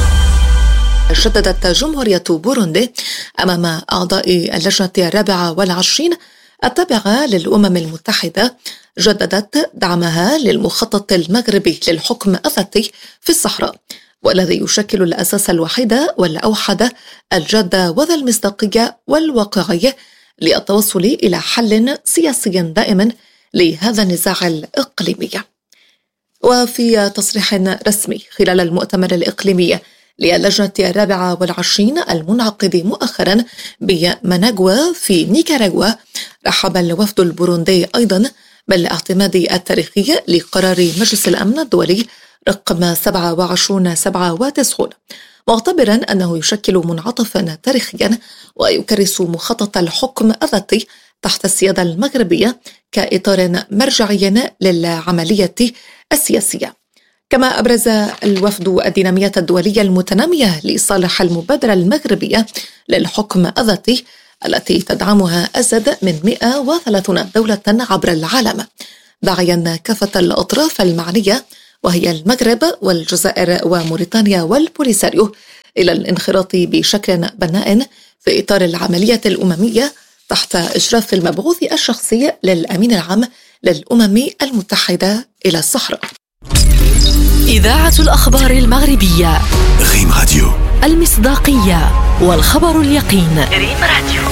شددت جمهورية بوروندي أمام أعضاء اللجنة الرابعة والعشرين التابعة للأمم المتحدة جددت دعمها للمخطط المغربي للحكم الذاتي في الصحراء، والذي يشكل الأساس الوحيد والأوحد الجاد وذا المصداقية والواقعية للتوصل إلى حل سياسي دائم لهذا النزاع الإقليمي. وفي تصريح رسمي خلال المؤتمر الإقليمي للجنة الرابعة والعشرين المنعقد مؤخرا بماناغوا في نيكاراغوا، رحب الوفد البوروندي أيضا بالاعتماد التاريخي لقرار مجلس الأمن الدولي رقم سبعة وعشرين سبعة وتسعين، معتبرا أنه يشكل منعطفا تاريخيا ويكرس مخطط الحكم الذاتي تحت السيادة المغربية كإطار مرجعي للعملية السياسية. كما أبرز الوفد الدينامية الدولية المتنامية لصالح المبادرة المغربية للحكم الذاتي التي تدعمها أزيد من مئة وثلاثين دولة عبر العالم، داعيا كافة الأطراف المعنية وهي المغرب والجزائر وموريتانيا والبوليساريو إلى الانخراط بشكل بناء في إطار العملية الأممية تحت إشراف المبعوث الشخصي للأمين العام للأمم المتحدة إلى الصحراء. إذاعة الأخبار المغربية ريم راديو، المصداقية والخبر اليقين. ريم راديو.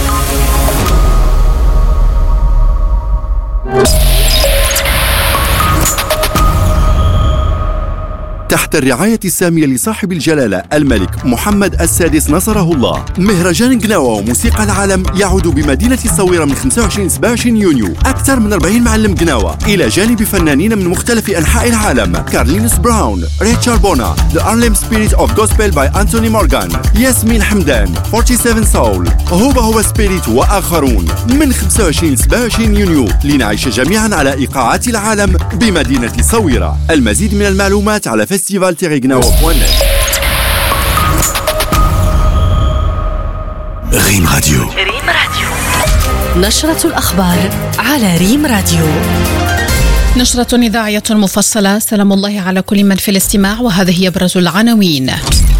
تحت الرعاية السامية لصاحب الجلالة الملك محمد السادس نصره الله، مهرجان قناوة وموسيقى العالم يعود بمدينة الصويرة من خمسة وعشرين سبعة وعشرين يونيو. أكثر من أربعين معلم قناوة إلى جانب فنانين من مختلف أنحاء العالم: كارلينوس براون، ريتشارد بونا، The Harlem Spirit of Gospel by Anthony Morgan، ياسمين حمدان، سبعة وأربعين Soul، هوبا هو سبيريت وآخرون. من خمسة وعشرين سبعة وعشرين يونيو لنعيش جميعا على إيقاعات العالم بمدينة الصويرة. المزيد من المعلومات على فيستيفال تيري قناوة بوان نت. ريم راديو. ريم راديو. نشرة الأخبار على ريم راديو. نشرة إذاعية مفصلة. سلام الله على كل من في الاستماع، وهذه هي أبرز العناوين.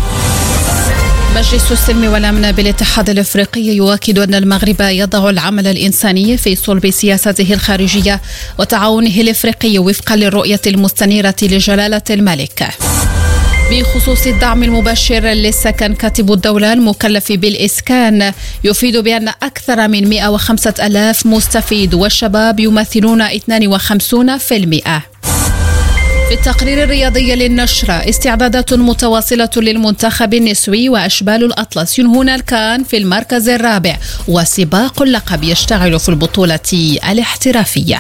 مجلس السلم والأمن بالاتحاد الأفريقي يؤكد أن المغرب يضع العمل الإنساني في صلب سياسته الخارجية وتعاونه الأفريقي وفقا للرؤية المستنيرة لجلالة الملك. بخصوص الدعم المباشر للسكن، كاتب الدولة المكلف بالإسكان يفيد بأن أكثر من مئة وخمسة آلاف مستفيد والشباب يمثلون اثنين وخمسين بالمئة. في التقرير الرياضي للنشرة، استعدادات متواصلة للمنتخب النسوي وأشبال الأطلس ينهون الكان في المركز الرابع، وسباق اللقب يشتعل في البطولة الاحترافية.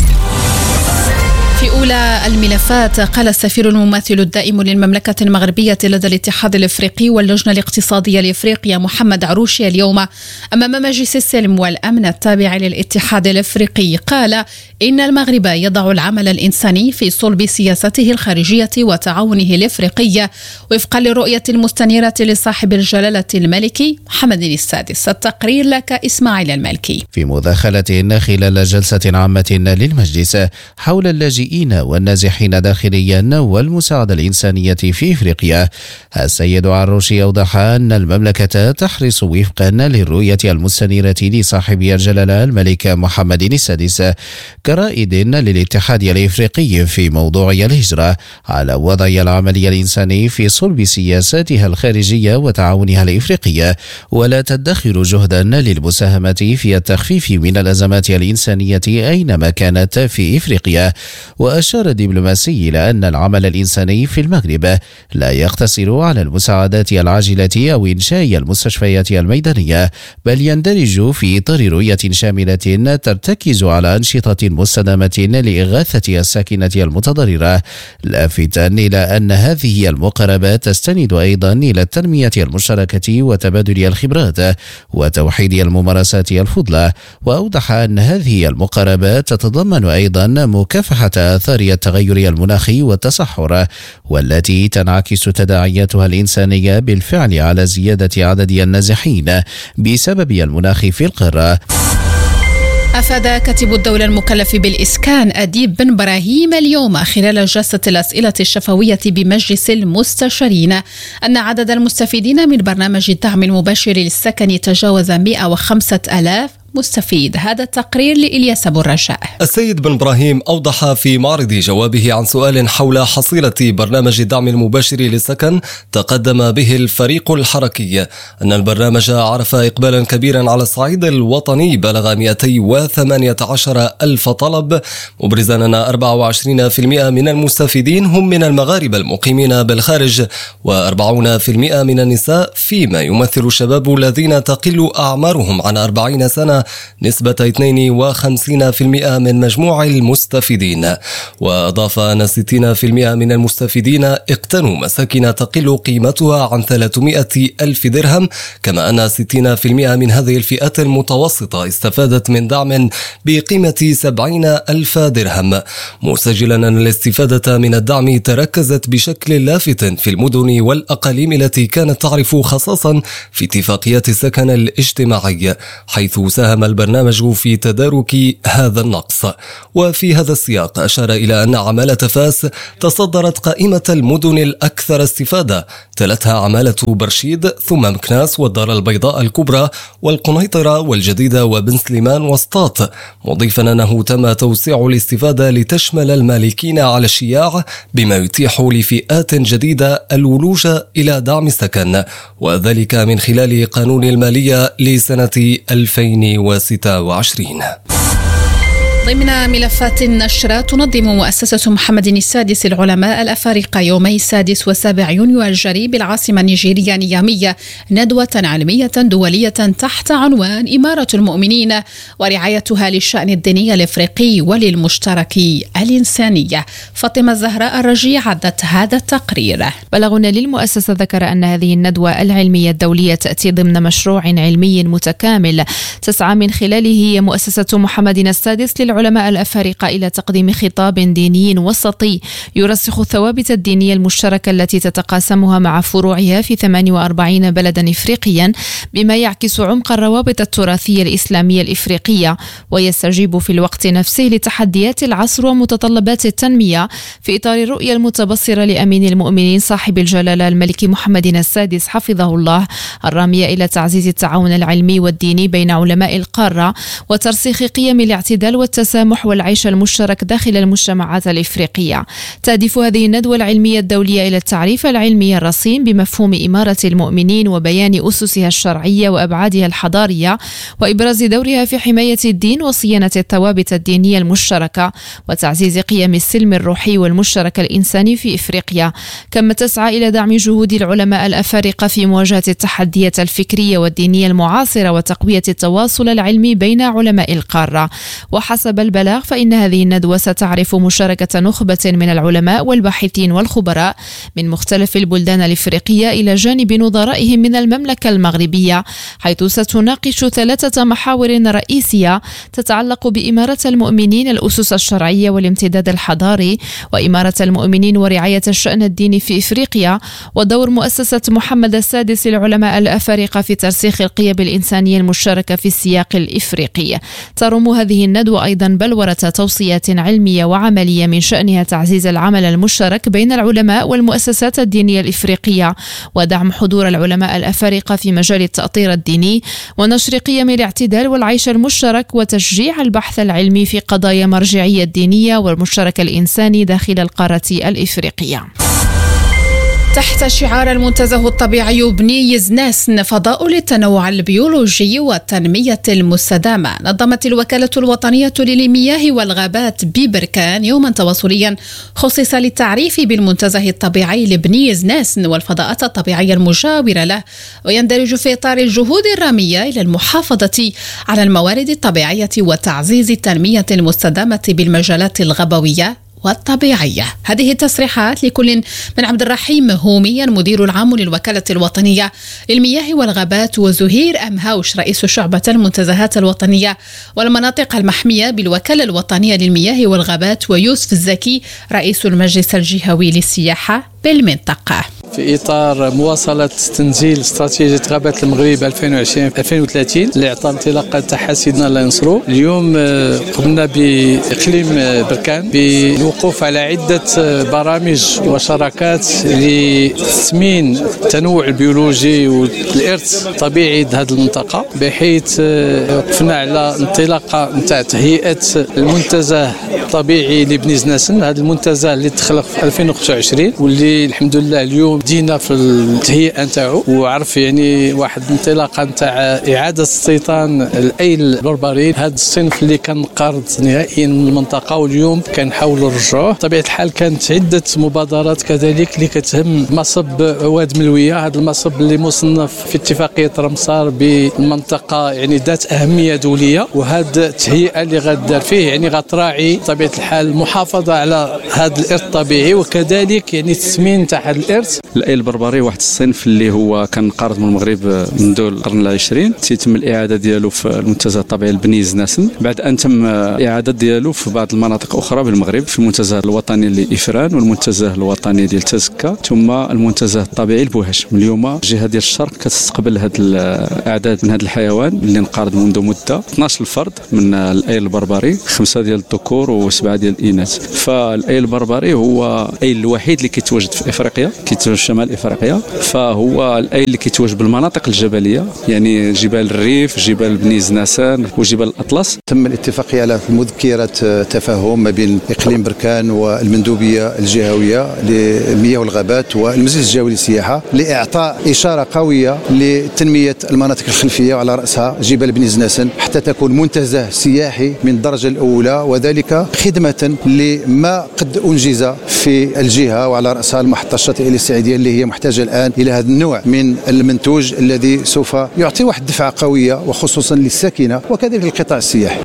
في أولى الملفات، قال السفير الممثل الدائم للمملكة المغربية لدى الاتحاد الإفريقي واللجنة الاقتصادية لإفريقيا محمد عروشي اليوم أمام مجلس السلم والأمن التابع للاتحاد الإفريقي، قال إن المغرب يضع العمل الإنساني في صلب سياسته الخارجية وتعاونه الإفريقي وفقا للرؤية المستنيرة لصاحب الجلالة الملكي محمد السادس. التقرير لك إسماعيل المالكي. في مداخلة خلال جلسة عامة للمجلس حول اللاجئين والنازحين داخليا والمساعدة الإنسانية في إفريقيا، السيد عروشي أوضح أن المملكة تحرص وفقا للرؤية المستنيرة لصاحب الجلالة الملك محمد السادس كرائد للاتحاد الإفريقي في موضوع الهجرة على وضع العمل الإنساني في صلب سياساتها الخارجية وتعاونها الإفريقي، ولا تدخر جهدا للمساهمة في التخفيف من الأزمات الإنسانية أينما كانت في إفريقيا. وأشار الدبلوماسي إلى أن العمل الإنساني في المغرب لا يقتصر على المساعدات العاجلة أو إنشاء المستشفيات الميدانية، بل يندرج في إطار رؤية شاملة ترتكز على أنشطة مستدامة لإغاثة الساكنة المتضررة، لافتا إلى أن هذه المقاربات تستند أيضا إلى التنمية المشتركة وتبادل الخبرات وتوحيد الممارسات الفضلى. وأوضح أن هذه المقاربات تتضمن أيضا مكافحة آثار آثار التغير المناخي والتصحر، والتي تنعكس تداعياتها الإنسانية بالفعل على زيادة عدد النازحين بسبب المناخ في القارة. أفاد كاتب الدولة المكلف بالإسكان أديب بن إبراهيم اليوم خلال جلسة الأسئلة الشفوية بمجلس المستشارين أن عدد المستفيدين من برنامج الدعم المباشر للسكن تجاوز مئة وخمسة آلاف مستفيد. هذا التقرير لإلياس أبو الرجاء. السيد بن إبراهيم أوضح في معرض جوابه عن سؤال حول حصيلة برنامج الدعم المباشر للسكن تقدم به الفريق الحركي أن البرنامج عرف إقبالا كبيرا على الصعيد الوطني بلغ مئتين وثمانية عشر ألف طلب، مبرزا أن أربعة وعشرين بالمئة من المستفيدين هم من المغاربة المقيمين بالخارج، وأربعين بالمئة من النساء، فيما يمثل الشباب الذين تقل أعمارهم عن أربعين سنة نسبة اثنين وخمسين بالمئة من مجموع المستفيدين. وأضاف أن ستين بالمئة من المستفيدين اقتنوا مساكن تقل قيمتها عن ثلاثمئة ألف درهم، كما أن ستين بالمئة من هذه الفئات المتوسطة استفادت من دعم بقيمة سبعين ألف درهم، مسجلا أن الاستفادة من الدعم تركزت بشكل لافت في المدن والأقاليم التي كانت تعرف خصاصا في اتفاقيات السكن الاجتماعي، حيث ساهم البرنامج في تدارك هذا النقص. وفي هذا السياق أشار إلى أن عمالة فاس تصدرت قائمة المدن الأكثر استفادة، تلتها عمالة برشيد، ثم مكناس والدار البيضاء الكبرى والقنيطرة والجديدة وبن سليمان وسطات، مضيفا أنه تم توسيع الاستفادة لتشمل المالكين على الشياع، بما يتيح لفئات جديدة الولوج إلى دعم السكن، وذلك من خلال قانون المالية لسنة ألفين وستة وعشرين. ضمن ملفات النشر، تنظم مؤسسة محمد السادس للعلماء الأفارقة يومي السادس والسابع يونيو الجاري بالعاصمة النيجيرية نيامية ندوة علمية دولية تحت عنوان إمارة المؤمنين ورعايتها للشأن الديني الإفريقي وللمشترك الإنسانية. فاطمة الزهراء الرجي عدت هذا التقرير. بلغنا للمؤسسة ذكر أن هذه الندوة العلمية الدولية تأتي ضمن مشروع علمي متكامل تسعى من خلاله مؤسسة محمد السادس للعلماء العلماء الأفارقة إلى تقديم خطاب ديني وسطي يرسخ الثوابت الدينية المشتركة التي تتقاسمها مع فروعها في ثمانية وأربعين بلدا إفريقيا، بما يعكس عمق الروابط التراثية الإسلامية الإفريقية ويستجيب في الوقت نفسه لتحديات العصر ومتطلبات التنمية في إطار الرؤية المتبصرة لأمين المؤمنين صاحب الجلالة الملك محمد السادس حفظه الله، الرامية إلى تعزيز التعاون العلمي والديني بين علماء القارة وترسيخ قيم الاعتدال والتسامح والعيش المشترك داخل المجتمعات الإفريقية. تهدف هذه الندوة العلمية الدولية إلى التعريف العلمي الرصين بمفهوم إمارة المؤمنين وبيان أسسها الشرعية وأبعادها الحضارية وإبراز دورها في حماية الدين وصيانة الثوابت الدينية المشتركة وتعزيز قيم السلم الروحي والمشترك الإنساني في إفريقيا، كما تسعى إلى دعم جهود العلماء الأفارقة في مواجهة التحديات الفكرية والدينية المعاصرة وتقوية التواصل العلمي بين علماء القارة. وحسب البلاغ فإن هذه الندوة ستعرف مشاركة نخبة من العلماء والباحثين والخبراء من مختلف البلدان الإفريقية إلى جانب نظرائهم من المملكة المغربية، حيث ستناقش ثلاثة محاور رئيسية تتعلق بإمارة المؤمنين، الأسس الشرعية والامتداد الحضاري، وإمارة المؤمنين ورعاية الشأن الديني في إفريقيا، ودور مؤسسة محمد السادس للعلماء الأفارقة في ترسيخ القيم الإنسانية المشتركة في السياق الإفريقي. ترم هذه الندوة أيضا بلورة توصيات علمية وعملية من شأنها تعزيز العمل المشترك بين العلماء والمؤسسات الدينية الإفريقية ودعم حضور العلماء الأفارقة في مجال التأطير الديني ونشر قيم الاعتدال والعيش المشترك وتشجيع البحث العلمي في قضايا مرجعية الدينية والمشترك الإنساني داخل القارة الإفريقية. تحت شعار المنتزه الطبيعي بني زناسن فضاء للتنوع البيولوجي والتنمية المستدامة، نظمت الوكالة الوطنية للمياه والغابات ببركان يوما تواصليا خصص للتعريف بالمنتزه الطبيعي لبني زناسن والفضاءات الطبيعية المجاورة له، ويندرج في إطار الجهود الرامية إلى المحافظة على الموارد الطبيعية وتعزيز التنمية المستدامة بالمجالات الغابوية والطبيعية. هذه التصريحات لكل من عبد الرحيم هوميا مدير العام للوكالة الوطنية للمياه والغابات، وزهير أمهاوش رئيس شعبة المنتزهات الوطنية والمناطق المحمية بالوكالة الوطنية للمياه والغابات، ويوسف الزكي رئيس المجلس الجهوي للسياحة بالمنطقة. في إطار مواصلة تنزيل استراتيجية غابات المغرب ألفين وعشرين ألفين وثلاثين اللي أعطى انطلاقة تاع سيدنا الله ينصرو، اليوم قمنا بإقليم بركان بالوقوف على عدة برامج وشراكات لتثمين التنوع البيولوجي والإرث الطبيعي لهذه المنطقة، بحيث وقفنا على انطلاقة نتاع تهيئة المنتزه الطبيعي لبني زناسن. هذا المنتزه اللي تخلق في ألفين وخمسة وعشرين واللي الحمد لله اليوم بدينا في التهيئة نتاعو، وعرف يعني واحد الانطلاقة نتاع إعادة استيطان الأيل البربري، هذا الصنف اللي كان قارض نهائيا من المنطقة واليوم كنحاولوا نرجعوه. بطبيعة الحال كانت عدة مبادرات كذلك اللي كتهم مصب واد ملوية، هذا المصب اللي مصنف في اتفاقية رمسار بالمنطقة يعني ذات أهمية دولية، وهذا التهيئة اللي غادار فيه يعني غتراعي بطبيعة الحال المحافظة على هذا الإرث الطبيعي، وكذلك يعني التثمين تاع هذا الإرث. الأيل البربري واحد الصنف اللي هو كان قارض من المغرب منذ القرن العشرين، تيتم الإعادة ديالو في المنتزه الطبيعي البني زناسن بعد أن تم إعادة ديالو في بعض المناطق أخرى بالمغرب، في المنتزه الوطني لإفران والمنتزه الوطني ديال تزكا ثم المنتزه الطبيعي البوهش. من اليوم الجهة ديال الشرق كتستقبل هذا الأعداد من هذا الحيوان اللي انقرض منذ مدة، اثناش الفرد من الأيل البربري، خمسة ديال الذكور وسبعة ديال الإناث. فالأيل البربري هو الأيل الوحيد اللي كيتواجد في إفريقيا، كيتواجد في شمال إفريقيا، فهو الأيل اللي كيتواجد بالمناطق الجبلية يعني جبال الريف، جبال بني زناسان وجبال الأطلس. تم الاتفاقية على مذكرة تفاهم ما بين إقليم بركان والمندوبية الجهوية للمياه والغابات والمجلس الجهوي للسياحة لإعطاء إشارة قوية لتنمية المناطق الخلفية وعلى رأسها جبال بني زناسن حتى تكون منتزه سياحي من الدرجة الأولى، وذلك خدمة لما قد أنجز في الجهة وعلى رأسها المحطة الشاطئية للسعيدية اللي هي محتاجة الآن إلى هذا النوع من المنتوج الذي سوف يعطي واحد دفعة قوية وخصوصا للساكنة وكذلك القطاع السياحي.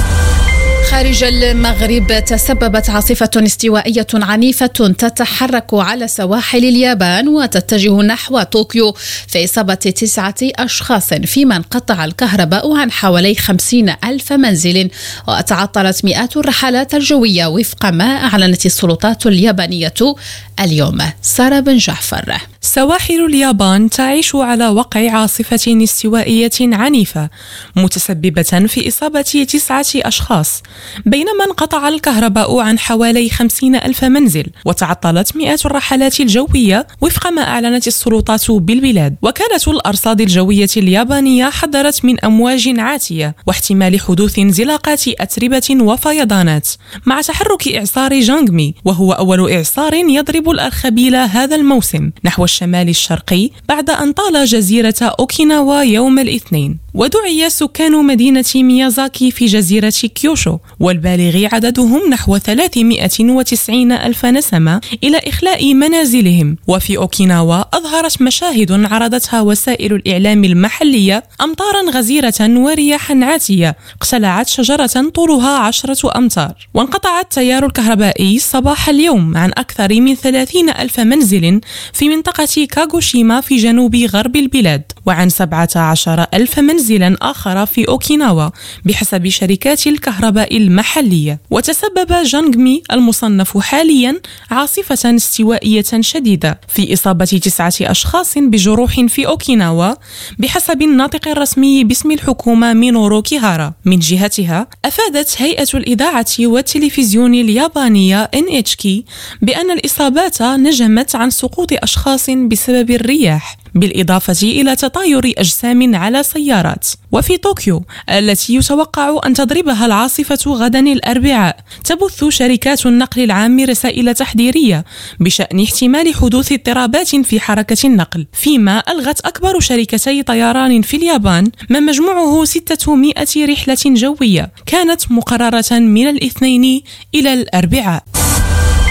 خارج المغرب تسببت عاصفة استوائية عنيفة تتحرك على سواحل اليابان وتتجه نحو طوكيو في إصابة تسعة أشخاص، فيما انقطع الكهرباء عن حوالي خمسين ألف منزل، وتعطلت مئات الرحلات الجوية وفق ما أعلنت السلطات اليابانية اليوم. سارة بن جعفر. سواحل اليابان تعيش على وقع عاصفة استوائية عنيفة متسببة في إصابة تسعة أشخاص، بينما انقطع الكهرباء عن حوالي خمسين ألف منزل، وتعطلت مئات الرحلات الجوية وفق ما أعلنت السلطات بالبلاد. وكالة الأرصاد الجوية اليابانية حذرت من أمواج عاتية واحتمال حدوث انزلاقات أتربة وفيضانات مع تحرك إعصار جانغمي، وهو أول إعصار يضرب الأرخبيل هذا الموسم نحو الشمال الشرقي بعد أن طال جزيرة أوكيناوا يوم الاثنين. ودعي سكان مدينة ميازاكي في جزيرة كيوشو والبالغ عددهم نحو ثلاثمئة وتسعين ألف نسمة إلى إخلاء منازلهم. وفي أوكيناوا أظهرت مشاهد عرضتها وسائل الإعلام المحلية أمطارا غزيرة ورياحا عاتية اقتلعت شجرة طولها عشرة أمتار. وانقطع التيار الكهربائي صباح اليوم عن أكثر من ثلاثين ألف منزل في منطقة كاغوشيما في جنوب غرب البلاد، وعن سبعة عشر ألف منزلا آخر في أوكيناوا بحسب شركات الكهرباء المحلية. وتسبب جانغمي المصنف حاليا عاصفة استوائية شديدة في إصابة تسعة أشخاص بجروح في أوكيناوا بحسب الناطق الرسمي باسم الحكومة مينورو كيهارا. من جهتها أفادت هيئة الإذاعة والتلفزيون اليابانية إن إتش كي بأن الإصابات نجمت عن سقوط أشخاص بسبب الرياح، بالإضافة إلى تطاير أجسام على سيارات. وفي طوكيو التي يتوقع أن تضربها العاصفة غدا الأربعاء، تبث شركات النقل العام رسائل تحذيرية بشأن احتمال حدوث اضطرابات في حركة النقل، فيما ألغت أكبر شركتي طيران في اليابان ما مجموعه ستمائة رحلة جوية كانت مقررة من الاثنين إلى الأربعاء.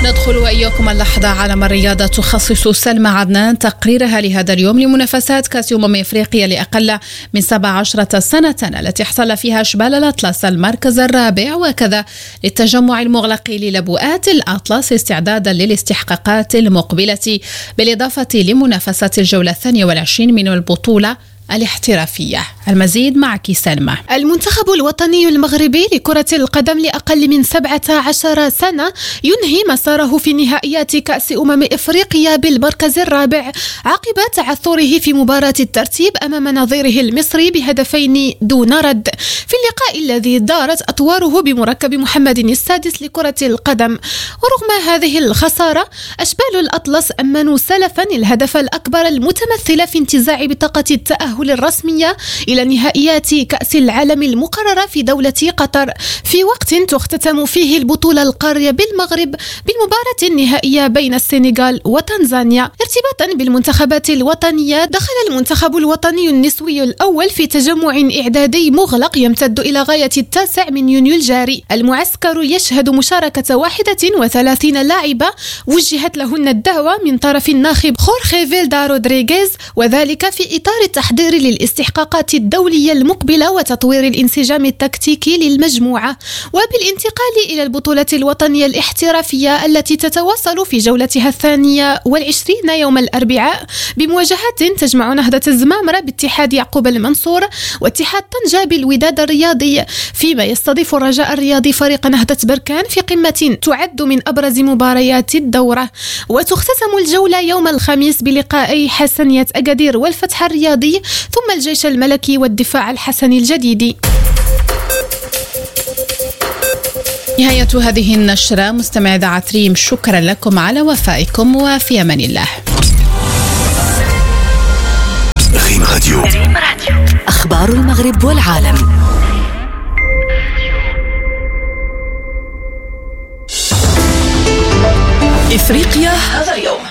ندخل وإياكم اللحظة عالم الرياضة. تخصص سلمى عدنان تقريرها لهذا اليوم لمنافسات كأس أمم إفريقيا لأقل من سبع عشرة سنة التي احتل فيها شبال الأطلس المركز الرابع، وكذا للتجمع المغلق للبؤات الأطلس استعدادا للاستحقاقات المقبلة، بالإضافة لمنافسة الجولة الثانية والعشرين من البطولة الاحترافية. المزيد معك سلمى. المنتخب الوطني المغربي لكرة القدم لأقل من سبعة عشر سنة ينهي مساره في نهائيات كأس أمم إفريقيا بالمركز الرابع عقب تعثره في مباراة الترتيب أمام نظيره المصري بهدفين دون رد في اللقاء الذي دارت أطواره بمركب محمد السادس لكرة القدم. ورغم هذه الخسارة، أشبال الأطلس أمنوا سلفا الهدف الأكبر المتمثل في انتزاع بطاقة التأهل الرسمية إلى نهائيات كأس العالم المقررة في دولة قطر، في وقت تختتم فيه البطولة القارية بالمغرب بالمباراة النهائية بين السنغال وتنزانيا. ارتباطا بالمنتخبات الوطنية، دخل المنتخب الوطني النسوي الأول في تجمع إعدادي مغلق يمتد إلى غاية التاسع من يونيو الجاري. المعسكر يشهد مشاركة واحدة وثلاثين لاعبة وجهت لهن الدعوة من طرف الناخب خورخي فيلدا رودريغيز، وذلك في إطار التحضير للاستحقاقات الدولية المقبلة وتطوير الانسجام التكتيكي للمجموعة، وبالانتقال إلى البطولة الوطنية الاحترافية التي تتواصل في جولتها الثانية والعشرين يوم الأربعاء بمواجهات تجمع نهضة الزمامرة باتحاد يعقوب المنصور واتحاد طنجة بالوداد الرياضي، فيما يستضيف الرجاء الرياضي فريق نهضة بركان في قمة تعد من أبرز مباريات الدورة. وتختتم الجولة يوم الخميس بلقائي حسنية أكادير والفتح الرياضي، ثم الجيش الملكي والدفاع الحسني الجديد. نهاية هذه النشرة. مستمع إذاعة ريم، شكرا لكم على وفائكم، وفي أمان الله. ريم راديو، أخبار المغرب والعالم. إفريقيا هذا اليوم.